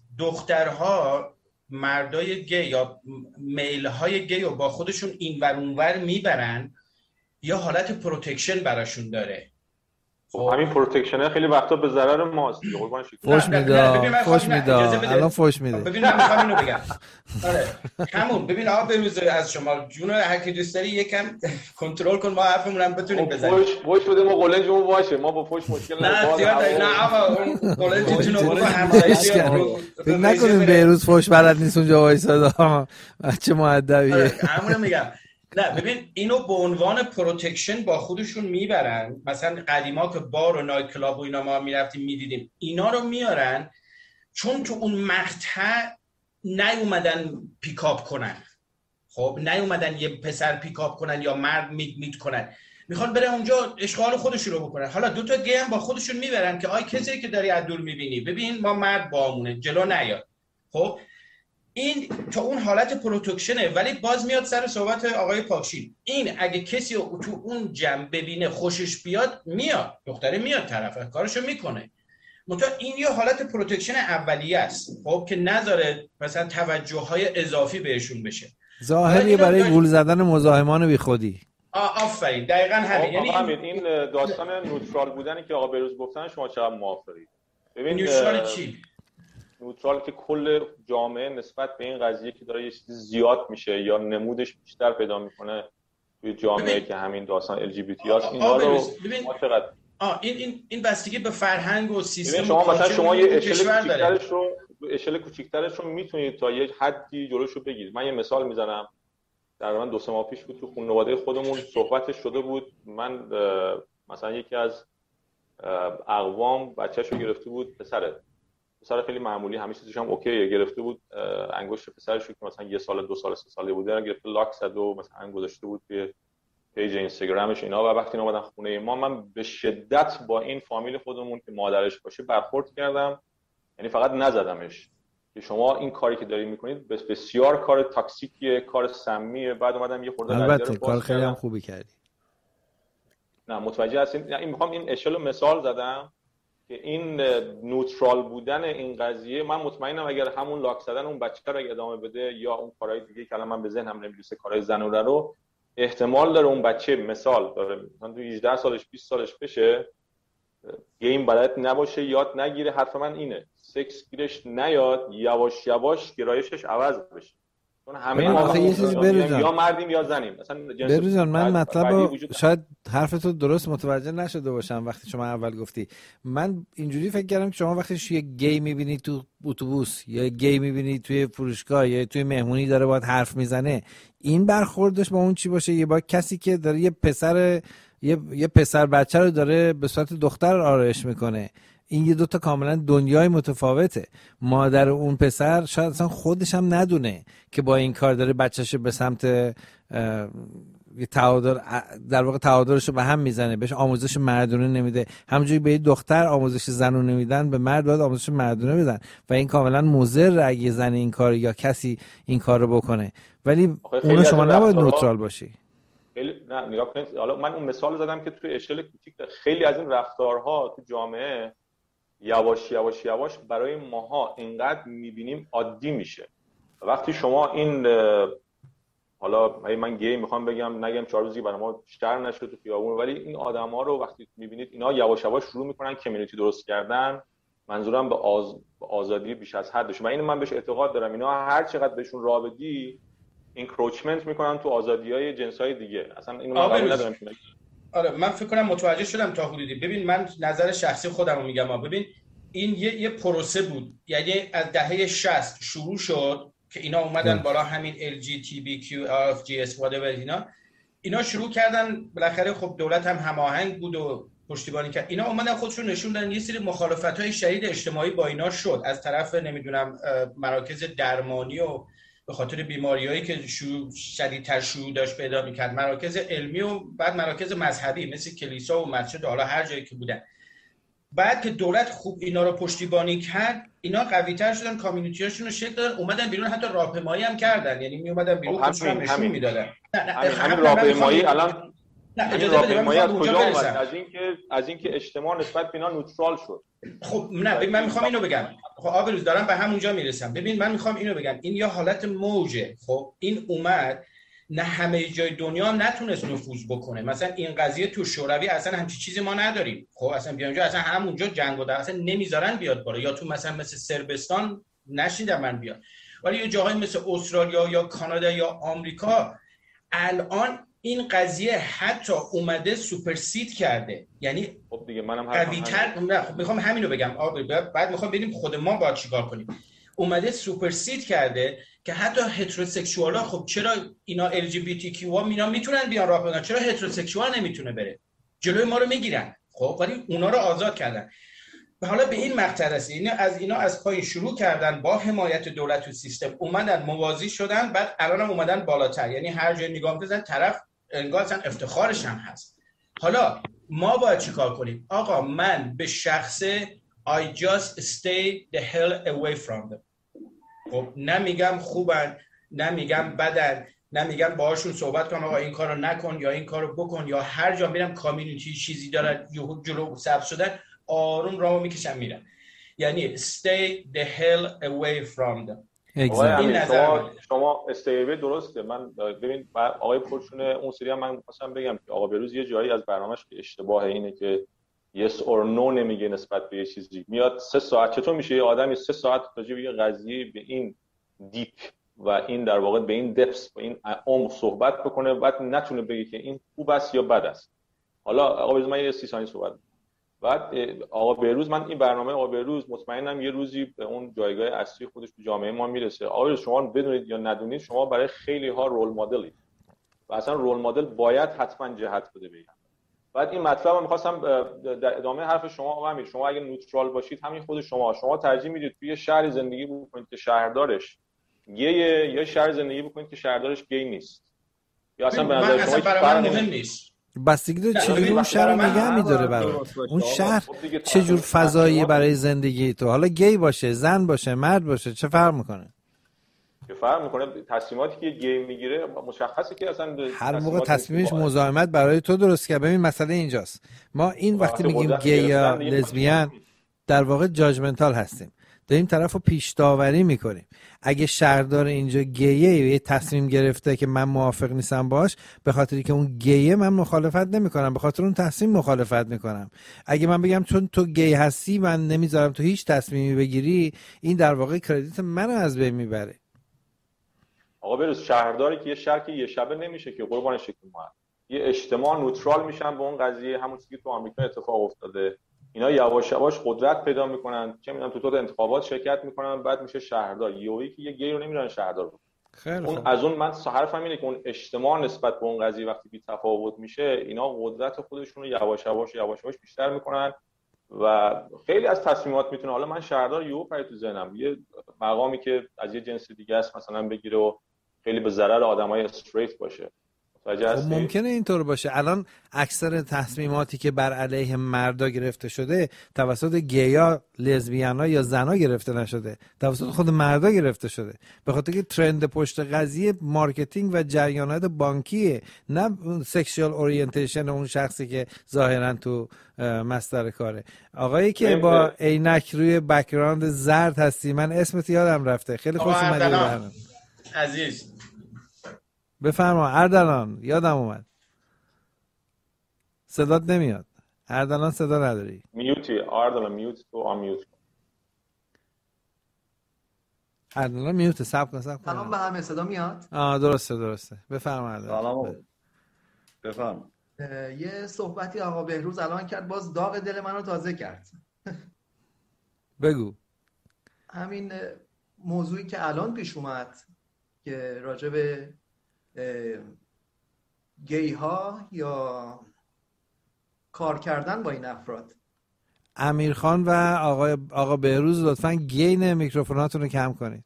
دخترها مردای گی یا میل‌های گی رو با خودشون اینور اونور میبرن یا حالت پروتکشن براشون داره. خب همین پروتکشنه خیلی وقتا به ضرر ماست. فوش میده فوش میده الان فوش میده. ببین من میخوام اینو بگم. آره همون ببین آقا بروز از شما جون هر کی دوست داری یکم کنترل کن، ما حرفمون هم بتونیم بزنیم. فوش فوش بده ما قلنجمون باشه، ما با فوش مشکل نداریم. نه نه آقا اون قلنجتون رو همسایه فکر نکنیم بروز فوش بلد نیست اونجا وایساده. بچه مؤدبیه. همونو میگم. نه ببین اینو به عنوان پروتکشن با خودشون میبرن. مثلا قدیما که بار و نایت کلاب و اینا ما میرفتیم میدیدیم، اینا رو میارن چون تو اون مقطع نیومدن پیکاپ کنن. خب نیومدن یه پسر پیکاپ کنن یا مرد میت میت کنن، میخوان بره اونجا اشغال خودشون رو بکنن. حالا دو تا گی هم با خودشون میبرن که آی کسی که داری از دور میبینی ببین ما مرد بامونه جلو نیاد. خب این تو اون حالت پروتکشنه، ولی باز میاد سر صحبت آقای پاکشین. این اگه کسی رو تو اون جمع ببینه خوشش بیاد میاد، دختره میاد طرفه کارشو میکنه. منتها این یه حالت پروتکشن اولیه است، خب که نذاره مثلا توجه‌های اضافی بهشون بشه. ظاهری برای گول زدن مزاحمان بی خودی. آفرین دقیقاً همین. یعنی همین این داستان نوترال بودنی که آقا بروز گفتن شما چقدر موافقید؟ ببین نوترال چی؟ نوترال که کل جامعه نسبت به این قضیه که داره یه چیزی زیاد میشه یا نمودش بیشتر پیدا میکنه توی جامعه ببین. که همین داستان ال جی بی تی هاست، اینا رو ما چقدر آ این این این بستگی به فرهنگ و سیستم. شما مثلا شما یه اشل کوچیک‌ترش رو اشل کوچیک‌ترش رو میتونید تا یه حدی جلوشو بگیرید. من یه مثال میزنم. در من دو سه ماه پیش بود تو خانواده خودمون صحبتش شده بود. من مثلا یکی از اقوام بچه‌شو گرفته بود، پسره پسر خیلی معمولی، همه چیزش هم اوکیه، گرفته بود انگشت پسرش رو که مثلا یه سال دو سال سه ساله بوده گرفته لاک زد و مثلا گذاشته بود توی پیج اینستاگرامش اینا. و وقتی اومدن خونه ما، من به شدت با این فامیل خودمون که مادرش باشه برخورد کردم. یعنی فقط نزدمش که شما این کاری که دارید میکنید بسیار کار تاکسیکیه، کار سمیه. بعد اومدم یه خورده البته کار خیلی هم خوبی کردی. نه متوجه هستین؟ این میخوام این اشل مثال زدم که این نوترال بودن این قضیه، من مطمئنم اگر همون لاک زدن اون بچه رو ادامه بده یا اون کارهای دیگه که الان من به ذهنم نمیرسه، کارهای زنوره رو، احتمال داره اون بچه مثال داره مثلا تو هجده سالش بیست سالش بشه گیم بلد نباشه، یاد نگیره. حرف من اینه سکس گیرش نیاد، یواش یواش گرایشش عوض بشه. چون همه ما یا مردیم یا زنیم. مثلا بروزان من مطلب شاید حرفتو درست متوجه نشده باشم وقتی شما اول گفتی. من اینجوری فکر کردم که شما وقتی یه گی میبینی تو اتوبوس یا گی میبینی توی فروشگاه یا توی مهمونی داره باهات حرف میزنه، این برخوردش با اون چی باشه؟ یه با کسی که داره یه پسر یه, یه پسر بچه رو داره به صورت دختر آرایش میکنه. این یه دوتا کاملا دنیای متفاوته. مادر اون پسر شاید اصلا خودش هم ندونه که با این کار داره بچه‌شو به سمت تعادل در واقع تعادلش رو به هم میزنه، بهش آموزش مردونه نمیده. همونجوری به دختر آموزش زنونه میدن، به مرد باید آموزش مردونه بدن و این کاملا مضر اگه زن این کار یا کسی این کار رو بکنه. ولی اون شما نباید نوترال باشی. خیلی نه نگاه کنید، حالا من اون مثال زدم که توی اشل کوچیک خیلی از این رفتارها تو جامعه یواش یواش یواش برای ماها اینقدر میبینیم عادی میشه. وقتی شما این حالا من گی میخوام بگم نگم چهار روزی برای ما شر نشد تو خیابون، ولی این آدما رو وقتی میبینید اینا یواش یواش شروع میکنن کمیونیتی درست کردن، منظورم به آز... آزادی بیش از حدش و اینو من بهش اعتقاد دارم. اینا هر چقدر بهشون راه بدی اینکروچمنت میکنن تو آزادی‌های جنس‌های دیگه. اصلا اینو من قبول ندارم. آره من فکر کنم متوجه شدم تا حدودی. ببین من نظر شخصی خودم رو میگم، ها ببین این یه یه پروسه بود، یعنی از دهه شصت شروع شد که اینا اومدن بالا، همین ال جی تی بی کیو اف جی اس whatever اینا اینا شروع کردن. بالاخره خب دولت هم هماهنگ بود و پشتیبانی کرد. اینا اومدن خودشون نشون دادن، یه سری مخالفت‌های شدید اجتماعی با اینا شد از طرف نمیدونم مراکز درمانی و به خاطر بیماریایی که شروع شدیدتر شروع داشت پیدا می‌کرد، مراکز علمی و بعد مراکز مذهبی مثل کلیسا و مسجد و حالا هر جایی که بودن. بعد که دولت خوب اینا رو پشتیبانی کرد، اینا قوی‌تر شدن، کامیونیتی‌هاشون رو شکل دادن، اومدن بیرون، حتی راهپیمایی هم کردن، یعنی می اومدن بیرون خودشون هم نشون میدادن. همین راهپیمایی الان نه راهپیمایی از کجا اومد؟ از اینکه از اینکه اجتماع نسبت به اینا نوترال شد. خب نه من میخوام اینو بگم. خب آبروز دارم به همونجا میرسم. ببین من میخوام اینو بگم، این یا حالت موجه. خب این اومد، نه همه جای دنیا نتونست نفوذ بکنه. مثلا این قضیه تو شوروی اصلا همچین چیزی ما نداریم. خب اصلا بیان اونجا اصلا همونجا جنگ و در اصلا نمیذارن بیاد بالا، یا تو مثلا مثل صربستان نشیدم من بیاد، ولی یه جاهای مثل استرالیا یا کانادا یا آمریکا الان این قضیه حتی اومده سوپرسید کرده. یعنی خب دیگه منم قوی‌تر خب میخوام همینو بگم. بعد میخوام ببینیم خود ما باید چیکار کنیم. اومده سوپرسید کرده که حتی هتروسکسوال ها، خب چرا اینا ال جی بی تی کیو ها اینا میتونن بیان راه بدن، چرا هتروسکسوال نمیتونه بره؟ جلوی ما رو میگیرن. خب ولی اونا رو آزاد کردن. و حالا به این مقطع رسید، اینا از اینا از پای شروع کردن با حمایت دولت و سیستم اومدن موازی شدن، بعد الان هم اومدن بالاتر. یعنی هر جای نگاه بزن طرف انگار اصلا افتخارش هم هست. حالا ما باید چیکار کنیم؟ آقا من به شخصه I just stay the hell away from them. خب نمیگم خوبن، نمیگم بدن، نمیگم باهاشون صحبت کنم آقا این کارو نکن یا این کارو بکن، یا هر جا میرم کامیونیتی چیزی داره یهو جلو سبز شدن آروم راهو میکشم میرم. یعنی stay the hell away from them. این شما شما استیبل درسته. من ببین آقای پرچونه اون سری هم من خواستم بگم که آقا بروز یه جایی از برنامه‌اش که اشتباه اینه که yes or no نمیگه نسبت به یه چیزی. میاد سه ساعت، چطور میشه یه آدمی سه ساعت راجع به یه قضیه به این دیپ و این در واقع به این دپس و این عمق صحبت بکنه بعد نتونه بگه که این خوب است یا بد است. حالا آقا بروز من یه سی ثانیه صحبت کنم. بعد آقا بروز من این برنامه آقا بروز مطمئنم یه روزی به اون جایگاه اصلی خودش تو جامعه ما میرسه. آقا بروز شما بدونید یا ندونید شما برای خیلی ها رول مدلید و اصلا رول مدل باید حتما جهت بده بگم. بعد این مطلب رو می‌خواستم در ادامه حرف شما آقا امیر، شما اگه نوترال باشید همین خود شما شما ترجیح میدید توی شهر زندگی بکنید که شهردارش گیه یا شهر زندگی بکنید که شهردارش گی نیست؟ یا اصلا به نظر شما برای مهم نیست؟ بستگی داره چجوری اون شهر رو نگه می‌داره برای اون شهر چه جور فضایی برای زندگی تو. حالا گی باشه، زن باشه، مرد باشه، چه فرق می‌کنه؟ که فرق میکنه. تصمیماتی که گی میگیره مشخصه که اصلا هر موقع تصمیمش مزاحمت برای تو درست کرد. ببین مسئله اینجاست، ما این وقتی میگیم گی یا لزبیان در واقع جاجمنتال هستیم، داریم طرفو پیش داوری میکنیم. اگه شهردار اینجا گیه یه تصمیم گرفته که من موافق نیستم باش، به خاطری که اون گیه من مخالفت نمیکنم، به خاطر اون تصمیم مخالفت میکنم. اگه من بگم چون تو گی هستی من نمیذارم تو هیچ تصمیمی بگیری، این در واقع کردیت منو از بین میبره. آقا بروز شهرداری که یه شهر که یه شبه نمیشه که قربان شکل ما یه اجتماع نوترال میشن به اون قضیه، همون چیزی که تو آمریکا اتفاق افتاده. اینا یواش یواش قدرت پیدا میکنن، چه میدونم تو تو انتخابات شرکت میکنن، بعد میشه شهردار. یهویی که یه گی رو نمیرن شهردار بکنن. خیلی اون از اون من حرفم اینه که اون اجتماع نسبت به اون قضیه وقتی بی تفاوت میشه، اینا قدرت خودشون رو یواش یواش یواش یواش بیشتر میکنن و خیلی از تصمیمات میتونه، حالا من شهردار یهو پرید تو ذهنم یه مقامی که از یه جنس دیگه است مثلا بگیره و خیلی به ضرر آدمای استریت باشه، خب ممکنه اینطور باشه. الان اکثر تصمیماتی که بر علیه مردا گرفته شده توسط گیا، لزبیانا یا زنا گرفته نشده، توسط خود مردا گرفته شده، به خاطر که ترند پشت قضیه مارکتینگ و جریانات بانکیه، نه سکشوال اورینتیشن اون شخصی که ظاهرا تو مصدر کاره. آقایی که با عینک روی بک‌گراند زرد هستی، من اسمت یادم رفته، خیلی خوش اومدی عزیز. بفرما اردلان. یادم اومد صدات نمیاد. اردلان صدا نداری. میوتی اردلان، میوت تو آمیوت. اردلان میوت. صبر کن صبر کن. سلام به همه، صدا میاد؟ آه درسته درسته. بفرما اردلان. سلام. بفرما. یه صحبتی آقا بهروز الان کرد، باز داغ دل منو تازه کرد. بگو. همین موضوعی که الان پیش اومد که راجع به گی ها یا کار کردن با این افراد. امیرخان و آقا آقا بهروز لطفاً گین میکروفوناتون رو کم کنید.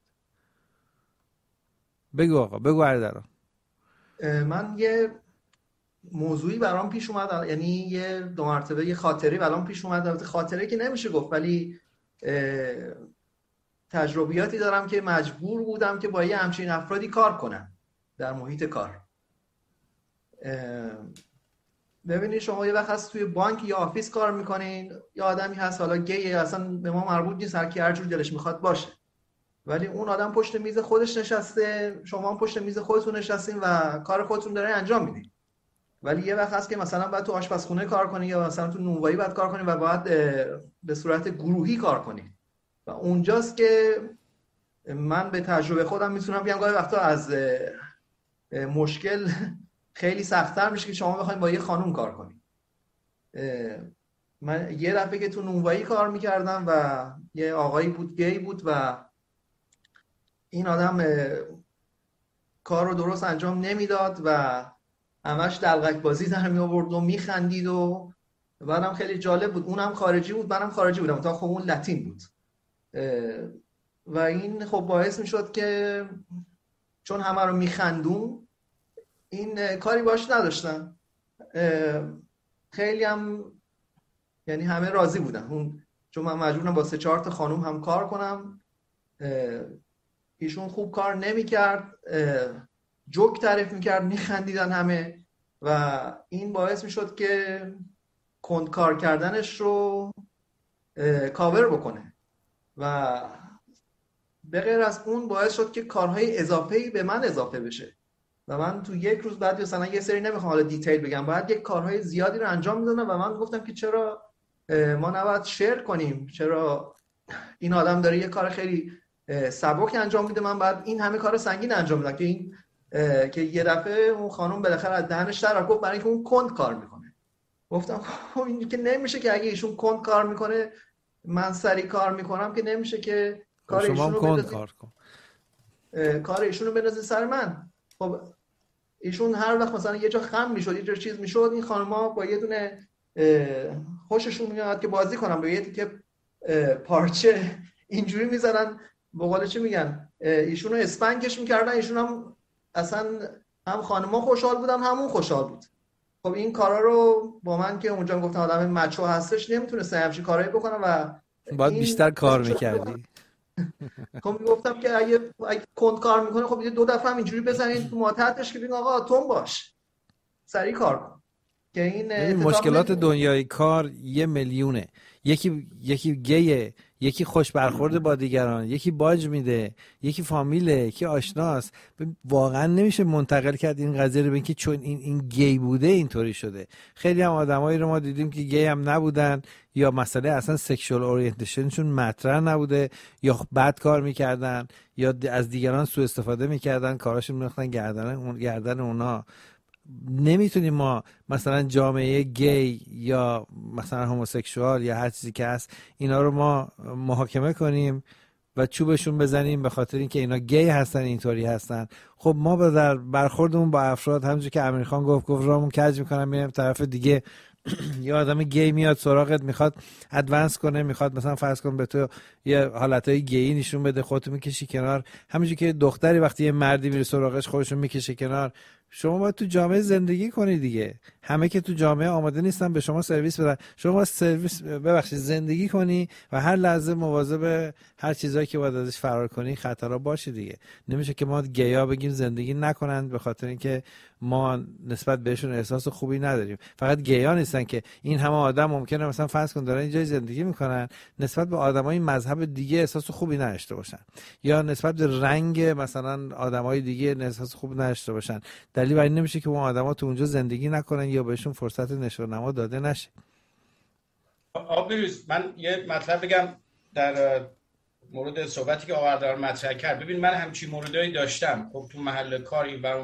بگو آقا، بگو اردلان. من یه موضوعی برام پیش اومد، یعنی یه دو مرتبه یه خاطری برام پیش اومد. البته خاطره که نمیشه گفت، ولی تجربیاتی دارم که مجبور بودم که با یه همچین افرادی کار کنم در محیط کار. ببینید شما یه وقت هست توی بانک یا آفیس کار میکنین، یا آدمی هست حالا گیه، اصلا به ما مربوط نیست، هر کی هر جور دلش میخواد باشه، ولی اون آدم پشت میز خودش نشسته، شما هم پشت میز خودتون نشستین و کار خودتون داره انجام میدین. ولی یه وقت هست که مثلا باید تو آشپزخونه کار کنی، یا مثلا تو نونوایی باید کار کنی و باید به صورت گروهی کار کنی. و اونجاست که من به تجربه خودم میتونم بگم گاهی وقتا از مشکل خیلی سخت‌تر میشه که شما بخواید با یه خانوم کار کنید. من یه دفعه که تو نونوایی کار میکردم و یه آقایی بود، گی بود، و این آدم کار رو درست انجام نمیداد و همش دلغک بازی در می آورد و میخندید و بعدم خیلی جالب بود. اونم خارجی بود، منم خارجی بودم، تا خب اون لاتین بود و این خب باعث میشد که چون همه رو میخندون این کاری باش نداشتن. خیلی هم یعنی همه راضی بودن، اون چون من مجبورم با سه چهار تا خانوم هم کار کنم. ایشون خوب کار نمیکرد، جوک تعریف میکرد، میخندیدن همه و این باعث میشد که کند کار کردنش رو کاور بکنه و به غیر از اون باعث شد که کارهای اضافه‌ای به من اضافه بشه و من تو یک روز بعد مثلا یه سری نمیخوام حالا دیتیل بگم، باید یک کارهای زیادی رو انجام میدادم و من گفتم که چرا ما نباید شیر کنیم، چرا این آدم داره یه کار خیلی سبک انجام میده، من باید این همه کار سنگین انجام بدم که این که یه دفعه اون خانم بالاخره از دهنش در گفت برای اینکه اون کند کار میکنه. گفتم خب این که نمیشه که اگه ایشون کند کار میکنه من سری کار میکنم که نمیشه که کار ایشون رو بندازی کار کن. کار ایشون رو بندازی سر من. خب ایشون هر وقت مثلا یه جا خم میشد، یه جا چیز میشد، این خانم‌ها با یه دونه خوششون میاد که بازی کنن، با یه تیکه پارچه اینجوری میزنن، به قول چی میگن، ایشونو اسپنگش میکردن. ایشون هم اصلا هم خانم‌ها خوشحال بودن همون خوشحال بود. خب این کارا رو با من که اونجا گفتم آدم مچو هستش نمیتونست همچین کارایی بکنه و باید بیشتر کار میکردی. خب میگفتم که اگه اگه کند کار میکنه خب یه دو دفعه هم اینجوری بزنین تو ماتحتش که بگین آقا تون باش، سریع کار کن. که این مشکلات دنیای کار یه میلیونه. یکی یکی گیه، یکی خوش برخورد با دیگران، یکی باج میده، یکی فامیله، یکی آشناست. واقعا نمیشه منتقل کرد این قضیه رو به اینکه چون این این گی بوده اینطوری شده. خیلی هم آدمایی رو ما دیدیم که گی هم نبودن یا مسئله اصلا سکشوال اورینتیشنشون مطرح نبوده یا بد کار میکردن یا از دیگران سوء استفاده میکردن، کاراشون می‌انداختن گردن اون گردن اونا. نمیتونیم ما مثلا جامعه گی یا مثلا هوموسکسوال یا هر چیزی که هست اینا رو ما محاکمه کنیم و چوبشون بزنیم به خاطر اینکه اینا گی هستن، اینطوری هستن. خب ما به در برخوردمون با افراد همونجوری که امیرخان گفت گفت رامون کج میکنم میریم طرف دیگه یه آدم گی میاد سراغت، میخواد ادوانس کنه، میخواد مثلا فرض کن به تو یه حالتهای گی نشون بده، خودتو میکشی کنار. همونجوری که دختری وقتی یه مردی میره سراغش خودشو میکشه کنار، شما باید تو جامعه زندگی کنی دیگه. همه که تو جامعه آماده نیستن به شما سرویس بدن، شما باید سرویس ببخشید زندگی کنی و هر لحظه مواظب هر چیزایی که باید ازش فرار کنی خطرها باشی دیگه. نمیشه که ما گیا بگیم زندگی نکنن به خاطر اینکه ما نسبت بهشون احساس خوبی نداریم. فقط گیا نیستن که این همه آدم ممکنه مثلا فرض کن دارن اینجا زندگی میکنن نسبت به آدمای مذهب دیگه احساس خوبی نداشته باشن، یا نسبت به رنگ مثلا آدمای دیگه احساس خوب نداشته باشن. دلیل بر این نمیشه که اون آدما تو اونجا زندگی نکنن یا بهشون فرصت نشون نما داده نشه. آقا بروز، من یه مطلب بگم در مورد صحبتی که آقا اردلان مطرح کرد. ببین من همچین موردایی داشتم. خب تو محل کار این